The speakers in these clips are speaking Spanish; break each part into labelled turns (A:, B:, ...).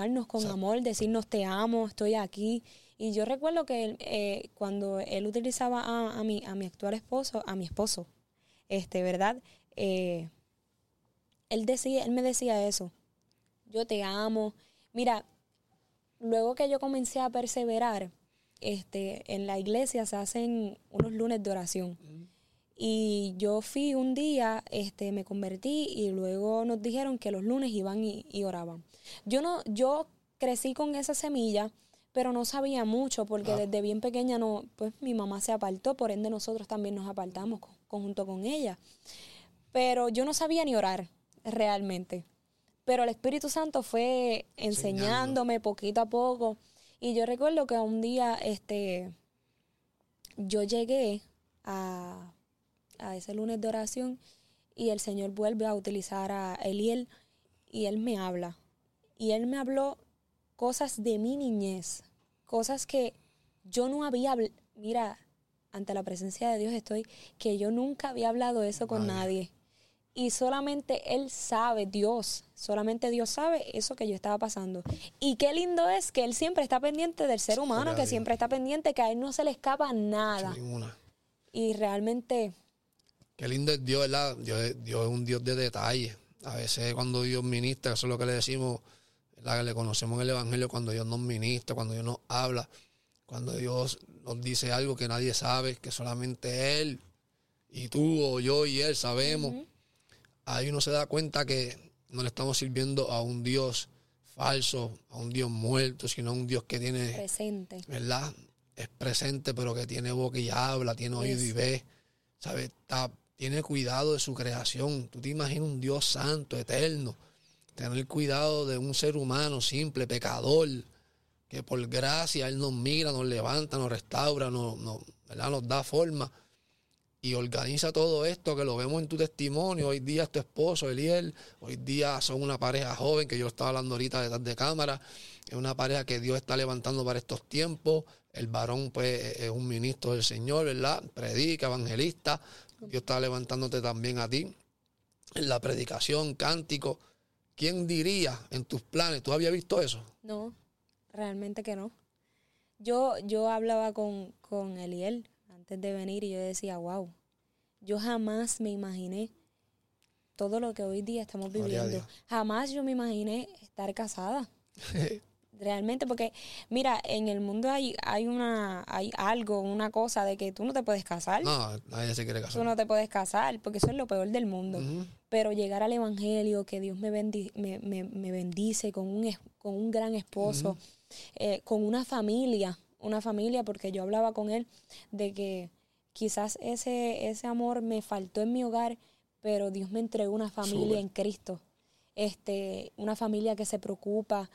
A: abrazarnos con amor, decirnos te amo, estoy aquí. Y yo recuerdo que él, cuando él utilizaba a mi actual esposo, a mi esposo, ¿verdad? Él me decía eso, yo te amo. Mira, luego que yo comencé a perseverar, en la iglesia se hacen unos lunes de oración. Y yo fui un día, me convertí y luego nos dijeron que los lunes iban y oraban. Yo crecí con esa semilla, pero no sabía mucho porque desde bien pequeña pues mi mamá se apartó, por ende nosotros también nos apartamos junto con ella. Pero yo no sabía ni orar realmente. Pero el Espíritu Santo fue enseñándome poquito a poco. Y yo recuerdo que un día yo llegué a ese lunes de oración y el Señor vuelve a utilizar a Eliel y Él me habla. Y Él me habló cosas de mi niñez, cosas que yo no había, mira, ante la presencia de Dios que yo nunca había hablado eso con nadie. Y solamente Él sabe, solamente Dios sabe eso que yo estaba pasando. Y qué lindo es que Él siempre está pendiente del ser humano, que siempre está pendiente, que a Él no se le escapa nada. Y realmente...
B: Qué lindo es Dios, ¿verdad? Dios es un Dios de detalles. A veces cuando Dios ministra, eso es lo que le decimos, ¿verdad? Que le conocemos en el Evangelio, cuando Dios nos ministra, cuando Dios nos habla, cuando Dios nos dice algo que nadie sabe, que solamente Él y tú o yo y Él sabemos. Ahí uno se da cuenta que no le estamos sirviendo a un Dios falso, a un Dios muerto, sino a un Dios que tiene...
A: presente.
B: ¿Verdad? Es presente, pero que tiene boca y habla, tiene oído y ve. ¿Sabes? Tiene cuidado de su creación. Tú te imaginas un Dios santo, eterno, tener cuidado de un ser humano simple, pecador, que por gracia Él nos mira, nos levanta, nos restaura, ¿verdad? Nos da forma y organiza todo esto, que lo vemos en tu testimonio. Hoy día es tu esposo, Eliel. Hoy día son una pareja joven, que yo estaba hablando ahorita detrás de cámara. Es una pareja que Dios está levantando para estos tiempos. El varón, pues, es un ministro del Señor, ¿verdad? Predica, evangelista. Dios está levantándote también a ti en la predicación, cántico. ¿Quién diría en tus planes? ¿Tú habías visto eso?
A: No, realmente que no. Yo hablaba con Eliel antes de venir y yo decía, wow, yo jamás me imaginé todo lo que hoy día estamos viviendo. Jamás yo me imaginé estar casada. Realmente, porque mira, en el mundo hay algo, una cosa de que tú no te puedes casar.
B: No, nadie se quiere casar.
A: Tú no te puedes casar, porque eso es lo peor del mundo. Pero llegar al evangelio, que Dios me bendice con un gran esposo, con una familia, porque yo hablaba con él de que quizás ese amor me faltó en mi hogar, pero Dios me entregó una familia en Cristo. Una familia que se preocupa,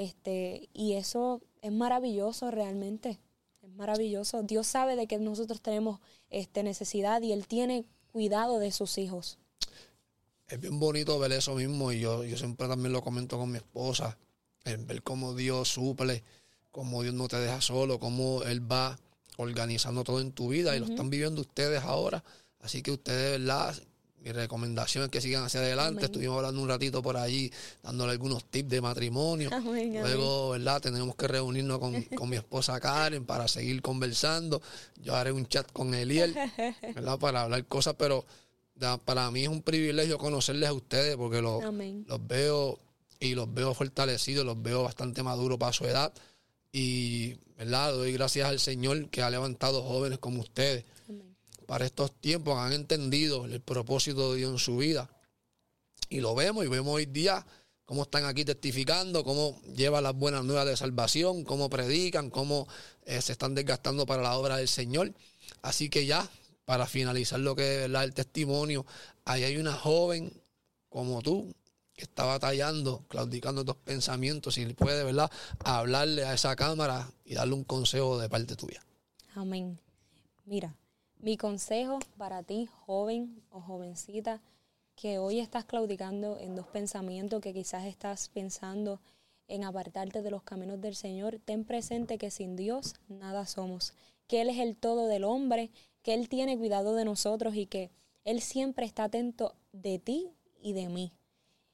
A: y eso es maravilloso realmente. Es maravilloso. Dios sabe de que nosotros tenemos necesidad y Él tiene cuidado de sus hijos.
B: Es bien bonito ver eso mismo y yo siempre también lo comento con mi esposa, el ver cómo Dios suple, cómo Dios no te deja solo, cómo Él va organizando todo en tu vida y lo están viviendo ustedes ahora. Así que ustedes, ¿verdad? Mi recomendación es que sigan hacia adelante. Amén. Estuvimos hablando un ratito por allí, dándole algunos tips de matrimonio. Amén, luego, ¿verdad? Tenemos que reunirnos con mi esposa Karen para seguir conversando. Yo haré un chat con Eliel, ¿verdad? Para hablar cosas, pero para mí es un privilegio conocerles a ustedes porque los veo y los veo fortalecidos, los veo bastante maduros para su edad. Y, ¿verdad? Doy gracias al Señor que ha levantado jóvenes como ustedes. Amén. Para estos tiempos han entendido el propósito de Dios en su vida. Y lo vemos, y vemos hoy día cómo están aquí testificando, cómo llevan las buenas nuevas de salvación, cómo predican, cómo se están desgastando para la obra del Señor. Así que ya, para finalizar lo que es, ¿verdad?, el testimonio, ahí hay una joven como tú que está batallando, claudicando estos pensamientos, y puede, ¿verdad?, hablarle a esa cámara y darle un consejo de parte tuya.
A: Amén. Mira, mi consejo para ti, joven o jovencita, que hoy estás claudicando en dos pensamientos, que quizás estás pensando en apartarte de los caminos del Señor, ten presente que sin Dios nada somos, que Él es el todo del hombre, que Él tiene cuidado de nosotros y que Él siempre está atento de ti y de mí.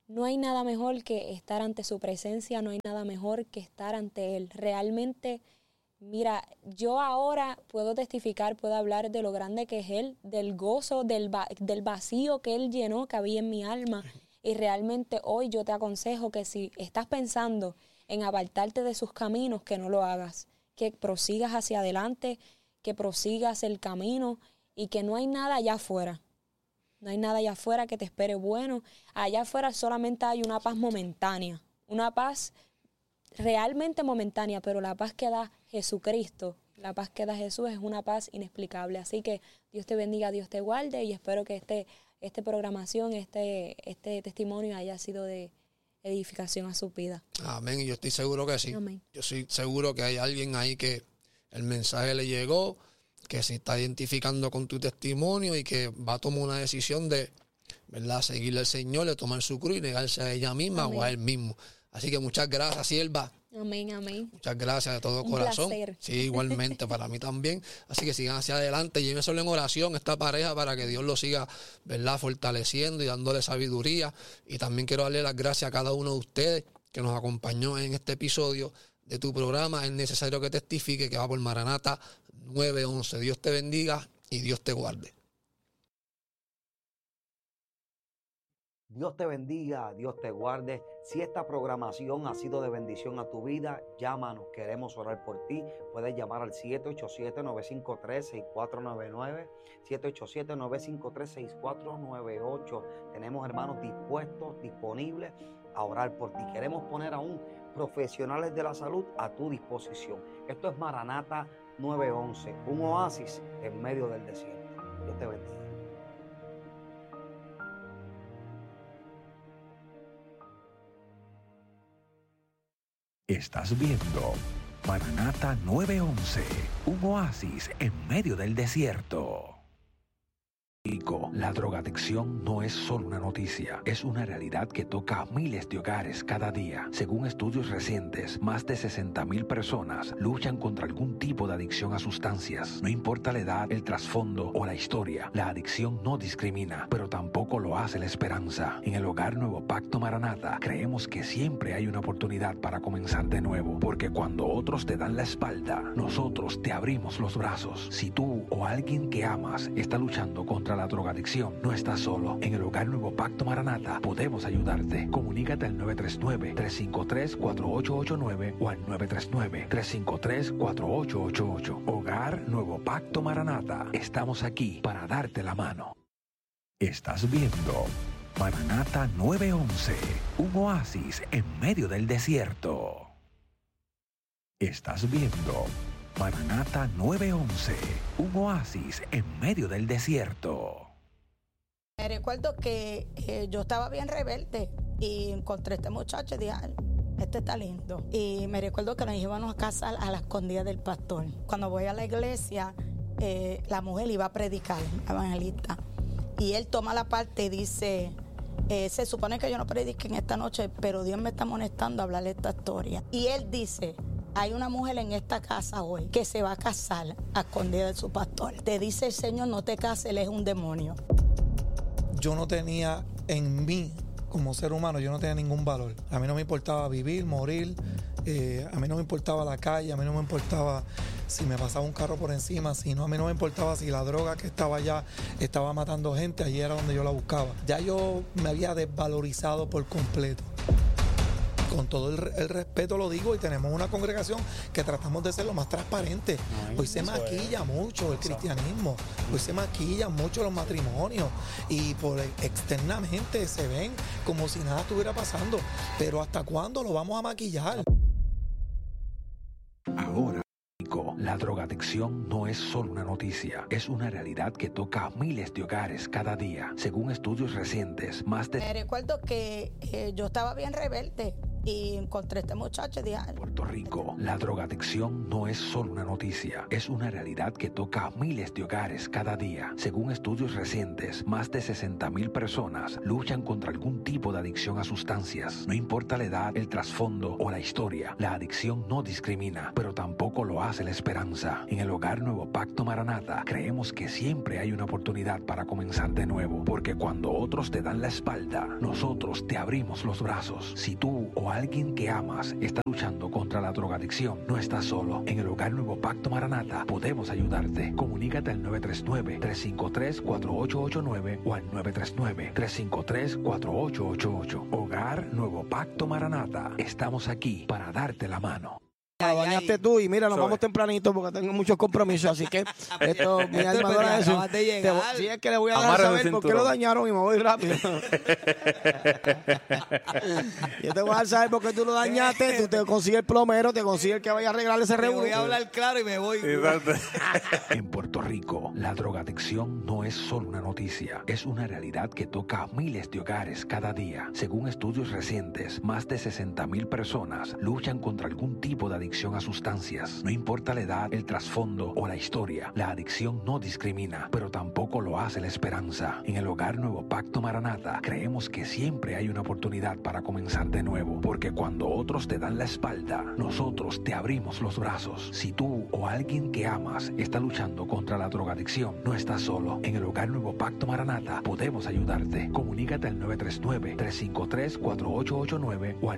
A: no hay nada mejor que estar ante su presencia, no hay nada mejor que estar ante Él. Realmente, mira, yo ahora puedo testificar, puedo hablar de lo grande que es Él, del gozo, del vacío que Él llenó, que había en mi alma. Y realmente hoy yo te aconsejo que si estás pensando en apartarte de sus caminos, que no lo hagas, que prosigas hacia adelante, que prosigas el camino y que no hay nada allá afuera. No hay nada allá afuera que te espere bueno. Allá afuera solamente hay una paz momentánea, una paz realmente momentánea, pero la paz que da Jesucristo, la paz que da Jesús es una paz inexplicable. Así que Dios te bendiga, Dios te guarde y espero que esta programación, este testimonio haya sido de edificación a su vida.
B: Amén, y yo estoy seguro que sí.
A: Amén.
B: Yo estoy seguro que hay alguien ahí que el mensaje le llegó, que se está identificando con tu testimonio y que va a tomar una decisión de, ¿verdad?, seguirle al Señor, de tomar su cruz y negarse a ella misma. Amén. O a él mismo. Así que muchas gracias, sierva.
A: Amén, amén.
B: Muchas gracias de todo
A: Un
B: corazón.
A: placer.
B: Sí, igualmente, para mí también. Así que sigan hacia adelante, llévenselo en oración esta pareja para que Dios lo siga, ¿verdad?, fortaleciendo y dándole sabiduría. Y también quiero darle las gracias a cada uno de ustedes que nos acompañó en este episodio de tu programa. Es necesario que testifique, que va por Maranata 911. Dios te bendiga y Dios te guarde.
C: Dios te bendiga, Dios te guarde. Si esta programación ha sido de bendición a tu vida, llámanos, queremos orar por ti. Puedes llamar al 787-953-6499, 787-953-6498. Tenemos hermanos dispuestos, disponibles a orar por ti. Queremos poner aún profesionales de la salud a tu disposición. Esto es Maranata 911, un oasis en medio del desierto. Dios te bendiga.
D: Estás viendo Maranata 911, un oasis en medio del desierto. La drogadicción no es solo una noticia, es una realidad que toca a miles de hogares cada día. Según estudios recientes, más de 60,000 personas luchan contra algún tipo de adicción a sustancias. No importa la edad, el trasfondo o la historia, la adicción no discrimina, pero tampoco lo hace la esperanza. En el Hogar Nuevo Pacto Maranata, creemos que siempre hay una oportunidad para comenzar de nuevo, porque cuando otros te dan la espalda, nosotros te abrimos los brazos. Si tú o alguien que amas está luchando contra la drogadicción, no estás solo. En el Hogar Nuevo Pacto Maranata podemos ayudarte. Comunícate al 939-353-4889 o al 939-353-4888. Hogar Nuevo Pacto Maranata. Estamos aquí para darte la mano. Estás viendo Maranata 911, un oasis en medio del desierto. Estás viendo Maranata 911, un oasis en medio del desierto.
E: Me recuerdo que yo estaba bien rebelde y encontré a este muchacho y dije, "Ay, este está lindo". Y me recuerdo que nos íbamos a casar a la escondida del pastor. Cuando voy a la iglesia, la mujer iba a predicar, evangelista. Y él toma la parte y dice, se supone que yo no predique en esta noche, pero Dios me está amonestando a hablarle esta historia. Y él dice, hay una mujer en esta casa hoy que se va a casar a escondida de su pastor. Te dice el Señor, no te cases, él es un demonio.
F: Yo no tenía en mí, como ser humano, yo no tenía ningún valor. A mí no me importaba vivir, morir, a mí no me importaba la calle, a mí no me importaba si me pasaba un carro por encima, a mí no me importaba si la droga que estaba allá estaba matando gente, allí era donde yo la buscaba. Ya yo me había desvalorizado por completo. Con todo el respeto lo digo, y tenemos una congregación que tratamos de ser lo más transparente. Hoy se maquilla mucho el cristianismo, hoy se maquillan mucho los matrimonios y por externamente se ven como si nada estuviera pasando. Pero ¿hasta cuándo lo vamos a maquillar?
D: Ahora, la drogadicción no es solo una noticia, es una realidad que toca a miles de hogares cada día. Según estudios recientes, más de...
E: Me recuerdo que yo estaba bien rebelde Y encontré a este muchacho y dije, ay,
D: Puerto Rico, la drogadicción no es solo una noticia, es una realidad que toca a miles de hogares cada día. Según estudios recientes, más de 60,000 personas luchan contra algún tipo de adicción a sustancias. No importa la edad, el trasfondo o la historia, la adicción no discrimina, pero tampoco lo hace la esperanza. En el Hogar Nuevo Pacto Maranata, creemos que siempre hay una oportunidad para comenzar de nuevo, porque cuando otros te dan la espalda, nosotros te abrimos los brazos. Si tú o alguien que amas está luchando contra la drogadicción, no estás solo. En el Hogar Nuevo Pacto Maranata podemos ayudarte. Comunícate al 939-353-4889 o al 939-353-4888. Hogar Nuevo Pacto Maranata. Estamos aquí para darte la mano.
G: La bañaste tú y mira, nos vamos tempranito porque tengo muchos compromisos, así que esto, mi alma adora eso. Sí, es que le voy a dejar saber por qué lo dañaron y me voy rápido. Yo te voy a dejar saber por qué tú lo dañaste, tú te consigues el plomero, te consigues el que vaya a arreglar ese revuelo.
H: Voy a hablar claro y me voy.
D: En Puerto Rico, la drogadicción no es solo una noticia, es una realidad que toca a miles de hogares cada día. Según estudios recientes, más de 60,000 personas luchan contra algún tipo de adicción a sustancias. No importa la edad, el trasfondo o la historia, la adicción no discrimina, pero tampoco lo hace la esperanza. En el Hogar Nuevo Pacto Maranata, creemos que siempre hay una oportunidad para comenzar de nuevo, porque cuando otros te dan la espalda, nosotros te abrimos los brazos. Si tú o alguien que amas está luchando contra la drogadicción, no estás solo. En el Hogar Nuevo Pacto Maranata podemos ayudarte. Comunícate al 939-353-4889 o al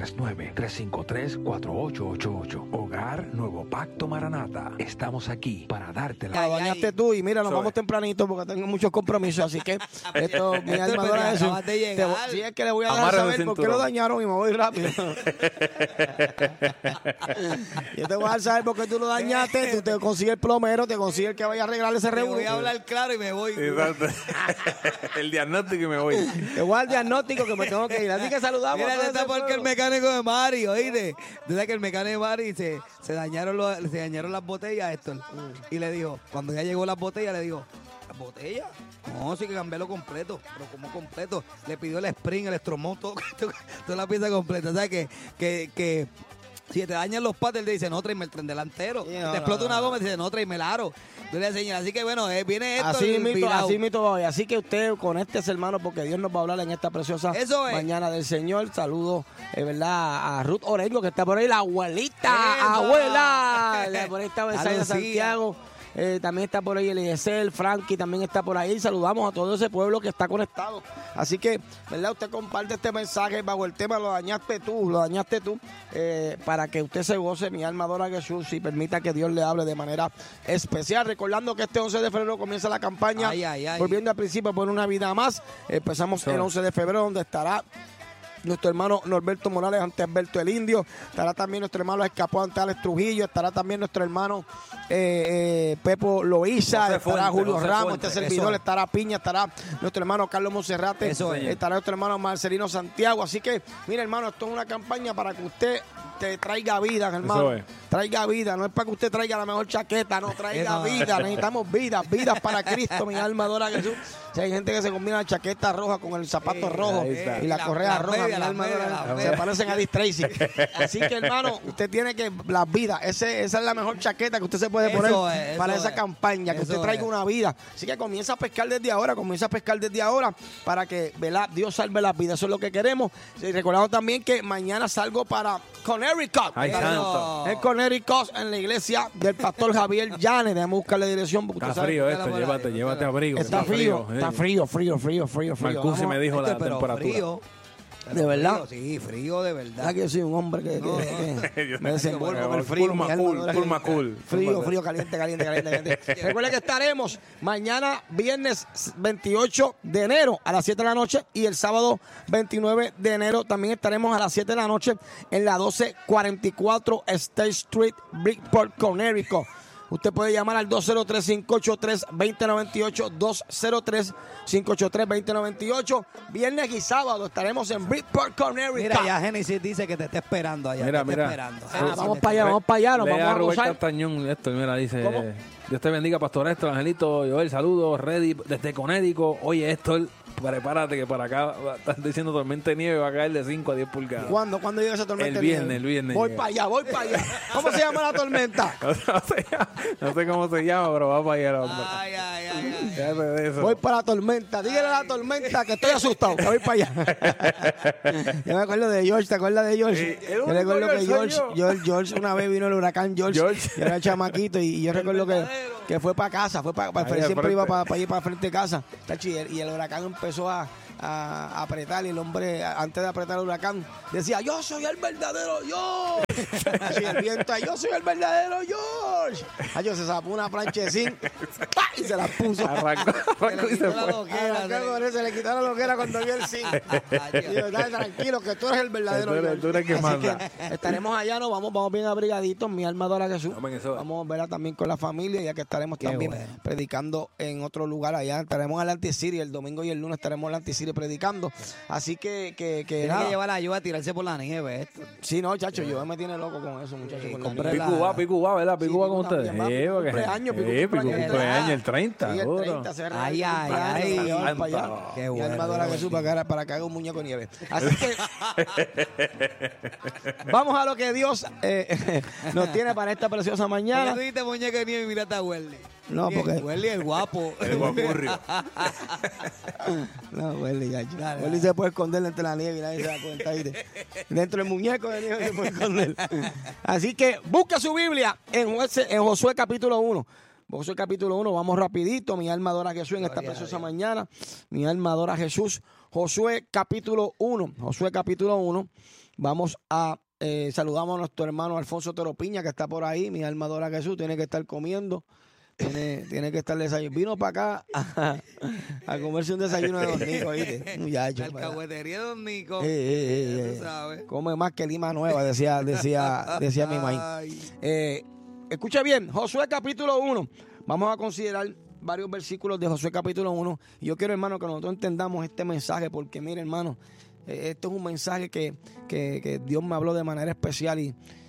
D: 939-353-4888. Hogar Nuevo Pacto Maranata. Estamos aquí para darte la...
G: La bañaste tú y mira, nos vamos tempranito porque tengo muchos compromisos, así que esto, mi alma adora eso. Sí, es que le voy a dejar saber por qué lo dañaron y me voy rápido. Yo te voy a dejar saber por qué tú lo dañaste, tú te consigues el plomero, te consigues el que vaya a arreglar ese revuelo.
H: Voy a hablar claro y me voy.
I: El diagnóstico y me voy.
G: Te voy al diagnóstico que me tengo que ir. Así que saludamos.
H: Mira, está porque el mecánico de Mari, oíste. Desde que el mecánico de Mari se dañaron las botellas, Héctor. Y le dijo, cuando ya llegó las botellas, le dijo, ¿las botellas? No, sí que cambiarlo completo. Pero como completo, le pidió el spring, el estromón, toda la pieza completa. O sea que si te dañan los pads, él le dice, no, tráeme el tren delantero. Sí, te explota una goma, dice, no, tráeme el aro. Tú le enseñas. Así que bueno, viene esto.
G: Así mismo voy. Así que usted conéctese, hermano, porque Dios nos va a hablar en esta preciosa mañana del Señor. Saludos, ¿verdad? A Ruth Orengo, que está por ahí, la abuelita, abuela. Por ahí está Besaida Santiago. También está por ahí Eliezer, Frankie también está por ahí. Saludamos a todo ese pueblo que está conectado. Así que, ¿verdad? Usted comparte este mensaje bajo el tema lo dañaste tú, para que usted se goce, mi alma adora a Jesús, y permita que Dios le hable de manera especial. Recordando que este 11 de febrero comienza la campaña, volviendo al principio por una vida más. Empezamos el 11 de febrero, donde estará nuestro hermano Norberto Morales ante Alberto el Indio. Estará también nuestro hermano Escapó ante Alex Trujillo. Estará también nuestro hermano Pepo Loíza. Estará Julio Ramos, este servidor. Estará Piña. Estará nuestro hermano Carlos Monserrate. Estará nuestro hermano Marcelino Santiago. Así que, mira, hermano, esto es una campaña para que usted te traiga vida, hermano. Traiga vida. No es para que usted traiga la mejor chaqueta, no, traiga vida. Necesitamos vidas para Cristo, mi alma adora a Jesús. Si hay gente que se combina la chaqueta roja con el zapato rojo y la correa roja, mi alma adora, se parecen a Dick Tracy. Así que, hermano, usted tiene que las vidas. Esa es la mejor chaqueta que usted se puede poner para esa campaña, que usted traiga una vida. Así que comienza a pescar desde ahora, para que, ¿verdad?, Dios salve las vidas. Eso es lo que queremos. Y recordamos también que mañana salgo para Connecticut. Es Connecticut en la iglesia del pastor Javier Llanes. Debemos buscarle dirección.
I: Está frío esto, llévate abrigo.
G: Está frío. Frío.
I: Marcusi me dijo la temperatura.
G: ¿De verdad?
H: Sí, frío de verdad.
G: Que yo soy un hombre que me desenvuelvo con el frío.
I: Cool.
G: Frío, caliente. Recuerden que estaremos mañana, viernes 28 de enero a las 7 de la noche, y el sábado 29 de enero también estaremos a las 7 de la noche en la 1244 State Street, Bridgeport, Connecticut. Usted puede llamar al 203-583-2098, 203-583-2098. Viernes y sábado estaremos en Bridgeport, Connecticut.
H: Mira, ya Génesis dice que te está esperando allá.
I: Mira.
G: Vamos para allá, nos vamos a
I: Rubén
G: gozar.
I: Castañón, esto, mira, dice...
G: ¿Cómo?
I: Dios te bendiga, Pastor Héctor, Angelito, Joel, saludos, ready desde Connecticut. Oye, Héctor, prepárate que para acá están diciendo tormenta de nieve va a caer de 5 a 10 pulgadas.
G: ¿Cuándo llega esa tormenta de nieve?
I: El viernes.
G: Voy para allá. ¿Cómo se llama la tormenta?
I: No sé cómo se llama, pero va para allá.
H: Ay.
I: De eso.
G: Voy para la tormenta. Dígale a la tormenta que estoy asustado, que voy para allá. Yo me acuerdo de George, ¿te acuerdas de George? Yo recuerdo que George una vez vino el huracán George. Yo era chamaquito y yo recuerdo que fue para casa, siempre iba para ir para frente de casa. Y el huracán empezó a apretar y el hombre, antes de apretar el huracán, decía, yo soy el verdadero George. Así el viento, yo soy el verdadero George. Yo se sacó una planchecín y se la puso.
I: Arrancó y se fue.
G: Se le quitó la loquera cuando vio el zinc. Digo, dale tranquilo que tú eres el verdadero George.
I: Tú eres que manda.
G: Que estaremos allá, nos vamos bien abrigaditos, mi alma adora a Jesús. Vamos a verla también con la familia, ya que estaremos también predicando en otro lugar allá. Estaremos en Atlantic City, el domingo y el lunes estaremos en Atlantic City predicando. Así que
H: tiene que llevar a ayuda a tirarse por la nieve esto.
G: Sí, no, chacho, yo me tiene loco con eso, muchachos.
I: Picubá, ¿verdad? Picubá con ustedes.
G: Cumpleaños
I: el 30.
G: Sí, el 30 se
H: ay.
G: Qué bueno. Mi alma adora a Jesús para que haga un muñeco de nieve. Así que vamos a lo que Dios nos tiene para esta preciosa mañana.
H: ¿Por qué tú dijiste muñeco de nieve y miraste a Welly?
G: No, porque
H: Welly es guapo.
I: El guapurrio.
G: No, Welly, Welly se puede esconder entre la nieve y nadie se da cuenta. Dentro del muñeco de nieve se puede esconder. Así que busca su Biblia en Josué capítulo 1. Josué capítulo 1, vamos rapidito. Mi alma adora a Jesús en esta preciosa mañana. Mi alma adora a Jesús. Josué capítulo 1. Josué capítulo 1. Vamos a saludamos a nuestro hermano Alfonso Teropiña, que está por ahí. Mi alma adora a Jesús. Tiene que estar comiendo. Tiene que estar desayuno. Vino para acá a comerse un desayuno de Don Nico, ¿viste? Muchacho.
H: La alcahuetería de Don Nico.
G: Tú sabes. Come más que Lima Nueva, decía mi maíz. Escucha bien, Josué capítulo 1. Vamos a considerar varios versículos de Josué capítulo 1. Y yo quiero, hermano, que nosotros entendamos este mensaje, porque mire, hermano, esto es un mensaje que Dios me habló de manera especial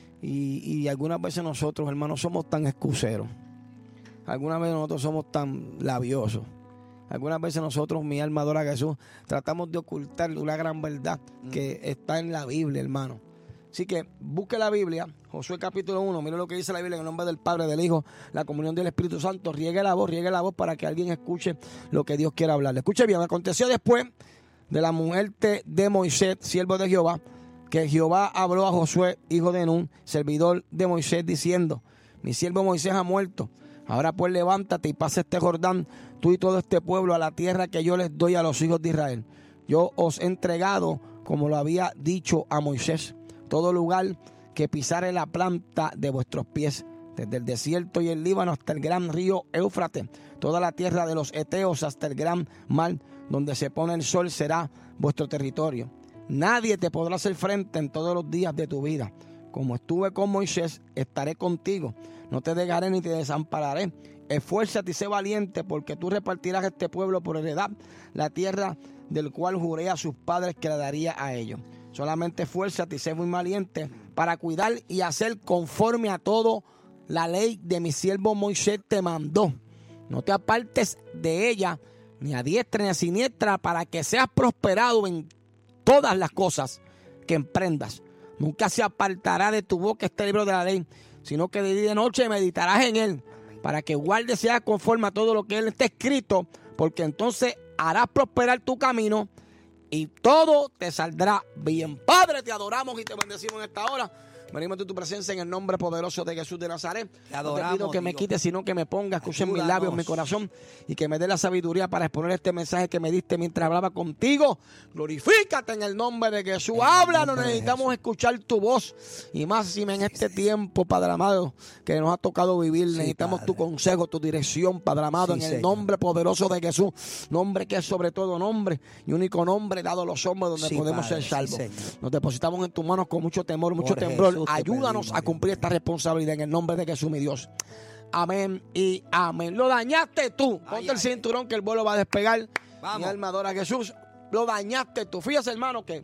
G: y algunas veces nosotros, hermanos, somos tan excuseros. Algunas veces nosotros somos tan labiosos. Algunas veces nosotros, mi alma adora a Jesús, tratamos de ocultar una gran verdad que está en la Biblia, hermano. Así que busque la Biblia, Josué capítulo 1, mire lo que dice la Biblia en el nombre del Padre, del Hijo, la comunión del Espíritu Santo. Riegue la voz para que alguien escuche lo que Dios quiere hablarle. Escuche bien, aconteció después de la muerte de Moisés, siervo de Jehová, que Jehová habló a Josué, hijo de Nun, servidor de Moisés, diciendo, mi siervo Moisés ha muerto. Ahora pues levántate y pasa este Jordán, tú y todo este pueblo, a la tierra que yo les doy a los hijos de Israel. Yo os he entregado, como lo había dicho a Moisés, todo lugar que pisare la planta de vuestros pies, desde el desierto y el Líbano hasta el gran río Éufrates, toda la tierra de los Eteos hasta el gran mar, donde se pone el sol, será vuestro territorio. Nadie te podrá hacer frente en todos los días de tu vida. Como estuve con Moisés, estaré contigo. No te dejaré ni te desampararé. Esfuérzate y sé valiente, porque tú repartirás este pueblo por heredad, la tierra del cual juré a sus padres que la daría a ellos. Solamente esfuérzate y sé muy valiente para cuidar y hacer conforme a todo la ley de mi siervo Moisés te mandó. No te apartes de ella, ni a diestra ni a siniestra, para que seas prosperado en todas las cosas que emprendas. Nunca se apartará de tu boca este libro de la ley, sino que de día y de noche meditarás en él, para que guardes sea conforme a todo lo que él está escrito, porque entonces harás prosperar tu camino y todo te saldrá bien. Padre, te adoramos y te bendecimos en esta hora. Venimos de tu presencia en el nombre poderoso de Jesús de Nazaret. No te pido que me quites, sino que me pongas, escuchen mis labios, mi corazón, y que me dé la sabiduría para exponer este mensaje que me diste mientras hablaba contigo. Glorifícate en el nombre de Jesús. Háblanos, necesitamos escuchar tu voz. Y más si en este tiempo, Padre amado, que nos ha tocado vivir, necesitamos tu consejo, tu dirección, Padre amado, en el nombre poderoso de Jesús. Nombre que es sobre todo nombre y único nombre dado a los hombres donde podemos ser salvos. Nos depositamos en tus manos con mucho temor, mucho temblor. Ayúdanos a cumplir esta responsabilidad en el nombre de Jesús, mi Dios. Amén y amén. Lo dañaste tú. Ponte el cinturón que el vuelo va a despegar. Vamos. Mi alma adora a Jesús. Lo dañaste tú. Fíjate, hermano, que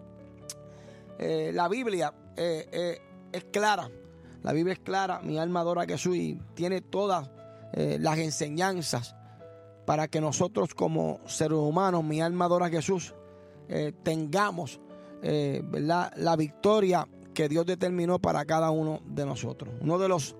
G: la Biblia es clara. La Biblia es clara. Mi alma adora a Jesús y tiene todas las enseñanzas para que nosotros como seres humanos, mi alma adora a Jesús, tengamos ¿verdad? La victoria que Dios determinó para cada uno de nosotros. Uno de los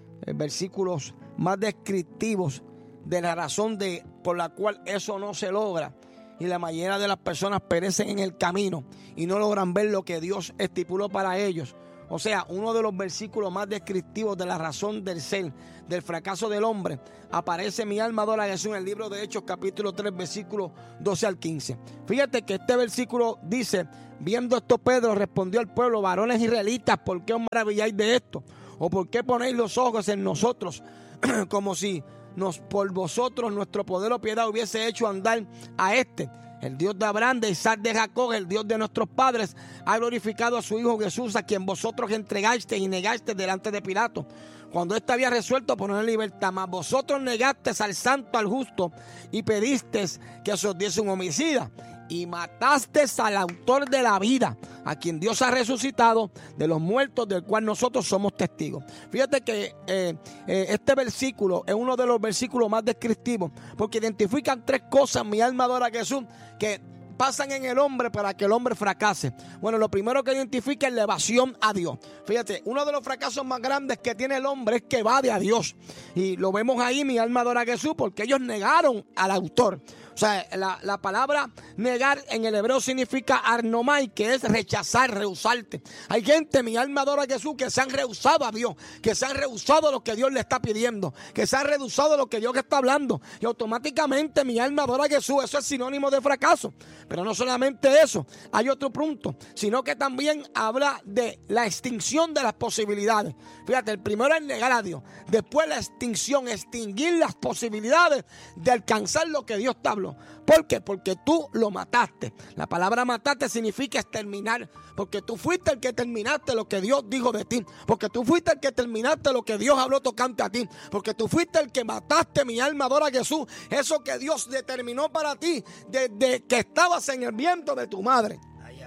G: versículos más descriptivos de la razón por la cual eso no se logra, y la mayoría de las personas perecen en el camino y no logran ver lo que Dios estipuló para ellos. O sea, uno de los versículos más descriptivos de la razón del ser, del fracaso del hombre, aparece mi alma adora a Jesús en el libro de Hechos capítulo 3, versículos 12 al 15. Fíjate que este versículo dice: viendo esto, Pedro respondió al pueblo: varones israelitas, ¿por qué os maravilláis de esto? ¿O por qué ponéis los ojos en nosotros como si por vosotros nuestro poder o piedad hubiese hecho andar a este? El Dios de Abraham, de Isaac, de Jacob, el Dios de nuestros padres, ha glorificado a su Hijo Jesús, a quien vosotros entregasteis y negasteis delante de Pilato, cuando éste había resuelto poner en libertad. Mas vosotros negasteis al santo, al justo, y pedisteis que se os diese un homicida, y matasteis al autor de la vida, a quien Dios ha resucitado de los muertos, del cual nosotros somos testigos. Fíjate que este versículo es uno de los versículos más descriptivos, porque identifican tres cosas, mi alma adora a Jesús, que pasan en el hombre para que el hombre fracase. Bueno, lo primero que identifica es la evasión a Dios. Fíjate, uno de los fracasos más grandes que tiene el hombre es que evade a Dios. Y lo vemos ahí, mi alma adora a Jesús, porque ellos negaron al autor. O sea, la palabra negar en el hebreo significa arnomai, que es rechazar, rehusarte. Hay gente, mi alma adora a Jesús, que se han rehusado a Dios, que se han rehusado lo que Dios le está pidiendo, que se han rehusado lo que Dios está hablando. Y automáticamente mi alma adora a Jesús, eso es sinónimo de fracaso. Pero no solamente eso, hay otro punto, sino que también habla de la extinción de las posibilidades. Fíjate, el primero es negar a Dios, después la extinción, extinguir las posibilidades de alcanzar lo que Dios te habló. ¿Por qué? Porque tú lo mataste. La palabra mataste significa exterminar, porque tú fuiste el que terminaste lo que Dios dijo de ti, porque tú fuiste el que terminaste lo que Dios habló tocante a ti, porque tú fuiste el que mataste, mi alma adora a Jesús, eso que Dios determinó para ti desde que estabas en el vientre de tu madre.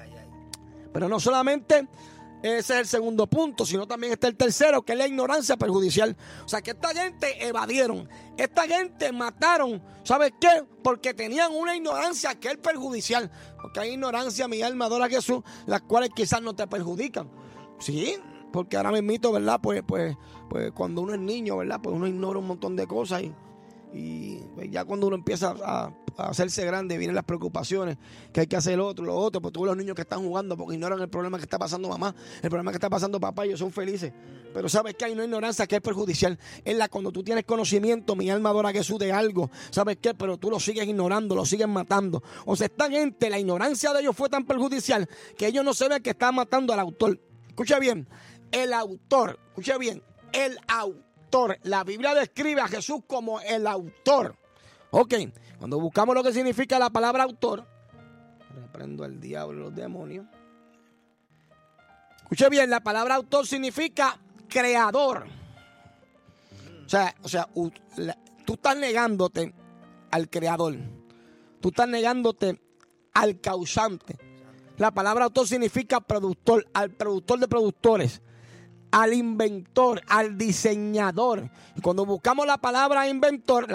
G: Pero no solamente ese es el segundo punto, sino también está el tercero, que es la ignorancia perjudicial. O sea, que esta gente evadieron, esta gente mataron, ¿sabes qué? Porque tenían una ignorancia que es perjudicial. Porque hay ignorancia, mi alma adora a Jesús, las cuales quizás no te perjudican. Sí, porque ahora mismito, ¿verdad? Pues cuando uno es niño, ¿verdad? Pues uno ignora un montón de cosas y pues ya cuando uno empieza a hacerse grande, vienen las preocupaciones, que hay que hacer lo otro, pues tú ves los niños que están jugando porque ignoran el problema que está pasando mamá, el problema que está pasando papá, ellos son felices. Pero sabes que hay una ignorancia que es perjudicial, es la cuando tú tienes conocimiento, mi alma adora a Jesús, de algo, ¿sabes qué? Pero tú lo sigues ignorando, lo sigues matando. O sea, esta gente, la ignorancia de ellos fue tan perjudicial que ellos no saben que están matando al autor. Escucha bien, el autor, escucha bien, el autor. La Biblia describe a Jesús como el autor. Ok, cuando buscamos lo que significa la palabra autor, reprendo al diablo y los demonios. Escuche bien, la palabra autor significa creador. O sea, tú estás negándote al creador. Tú estás negándote al causante. La palabra autor significa productor, al productor de productores, al inventor, al diseñador. Y cuando buscamos la palabra inventor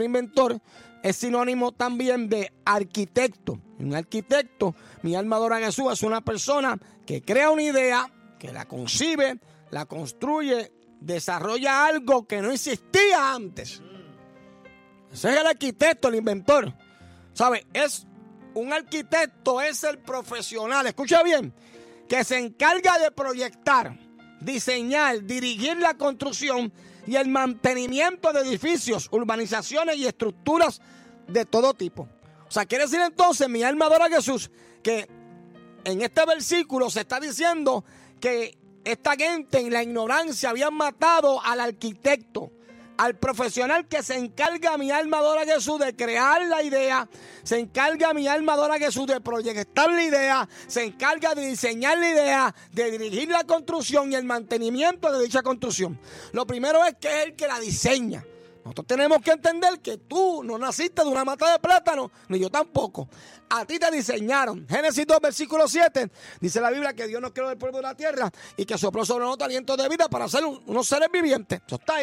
G: es sinónimo también de arquitecto. Un arquitecto, mi alma adora a Jesús, es una persona que crea una idea, que la concibe, la construye, desarrolla algo que no existía antes. Ese es el arquitecto, el inventor. ¿Sabe? Un arquitecto es el profesional, escucha bien, que se encarga de proyectar, diseñar, dirigir la construcción y el mantenimiento de edificios, urbanizaciones y estructuras de todo tipo. O sea, quiere decir entonces, mi alma adora a Jesús, que en este versículo se está diciendo que esta gente en la ignorancia habían matado al arquitecto, al profesional que se encarga, mi alma adora a Jesús, de crear la idea, se encarga, mi alma adora a Jesús, de proyectar la idea, se encarga de diseñar la idea, de dirigir la construcción y el mantenimiento de dicha construcción. Lo primero es que es el que la diseña. Nosotros tenemos que entender que tú no naciste de una mata de plátano, ni yo tampoco. A ti te diseñaron. Génesis 2, versículo 7, dice la Biblia que Dios nos creó del polvo de la tierra y que sopló sobre nosotros aliento de vida para ser unos seres vivientes. Eso está ahí.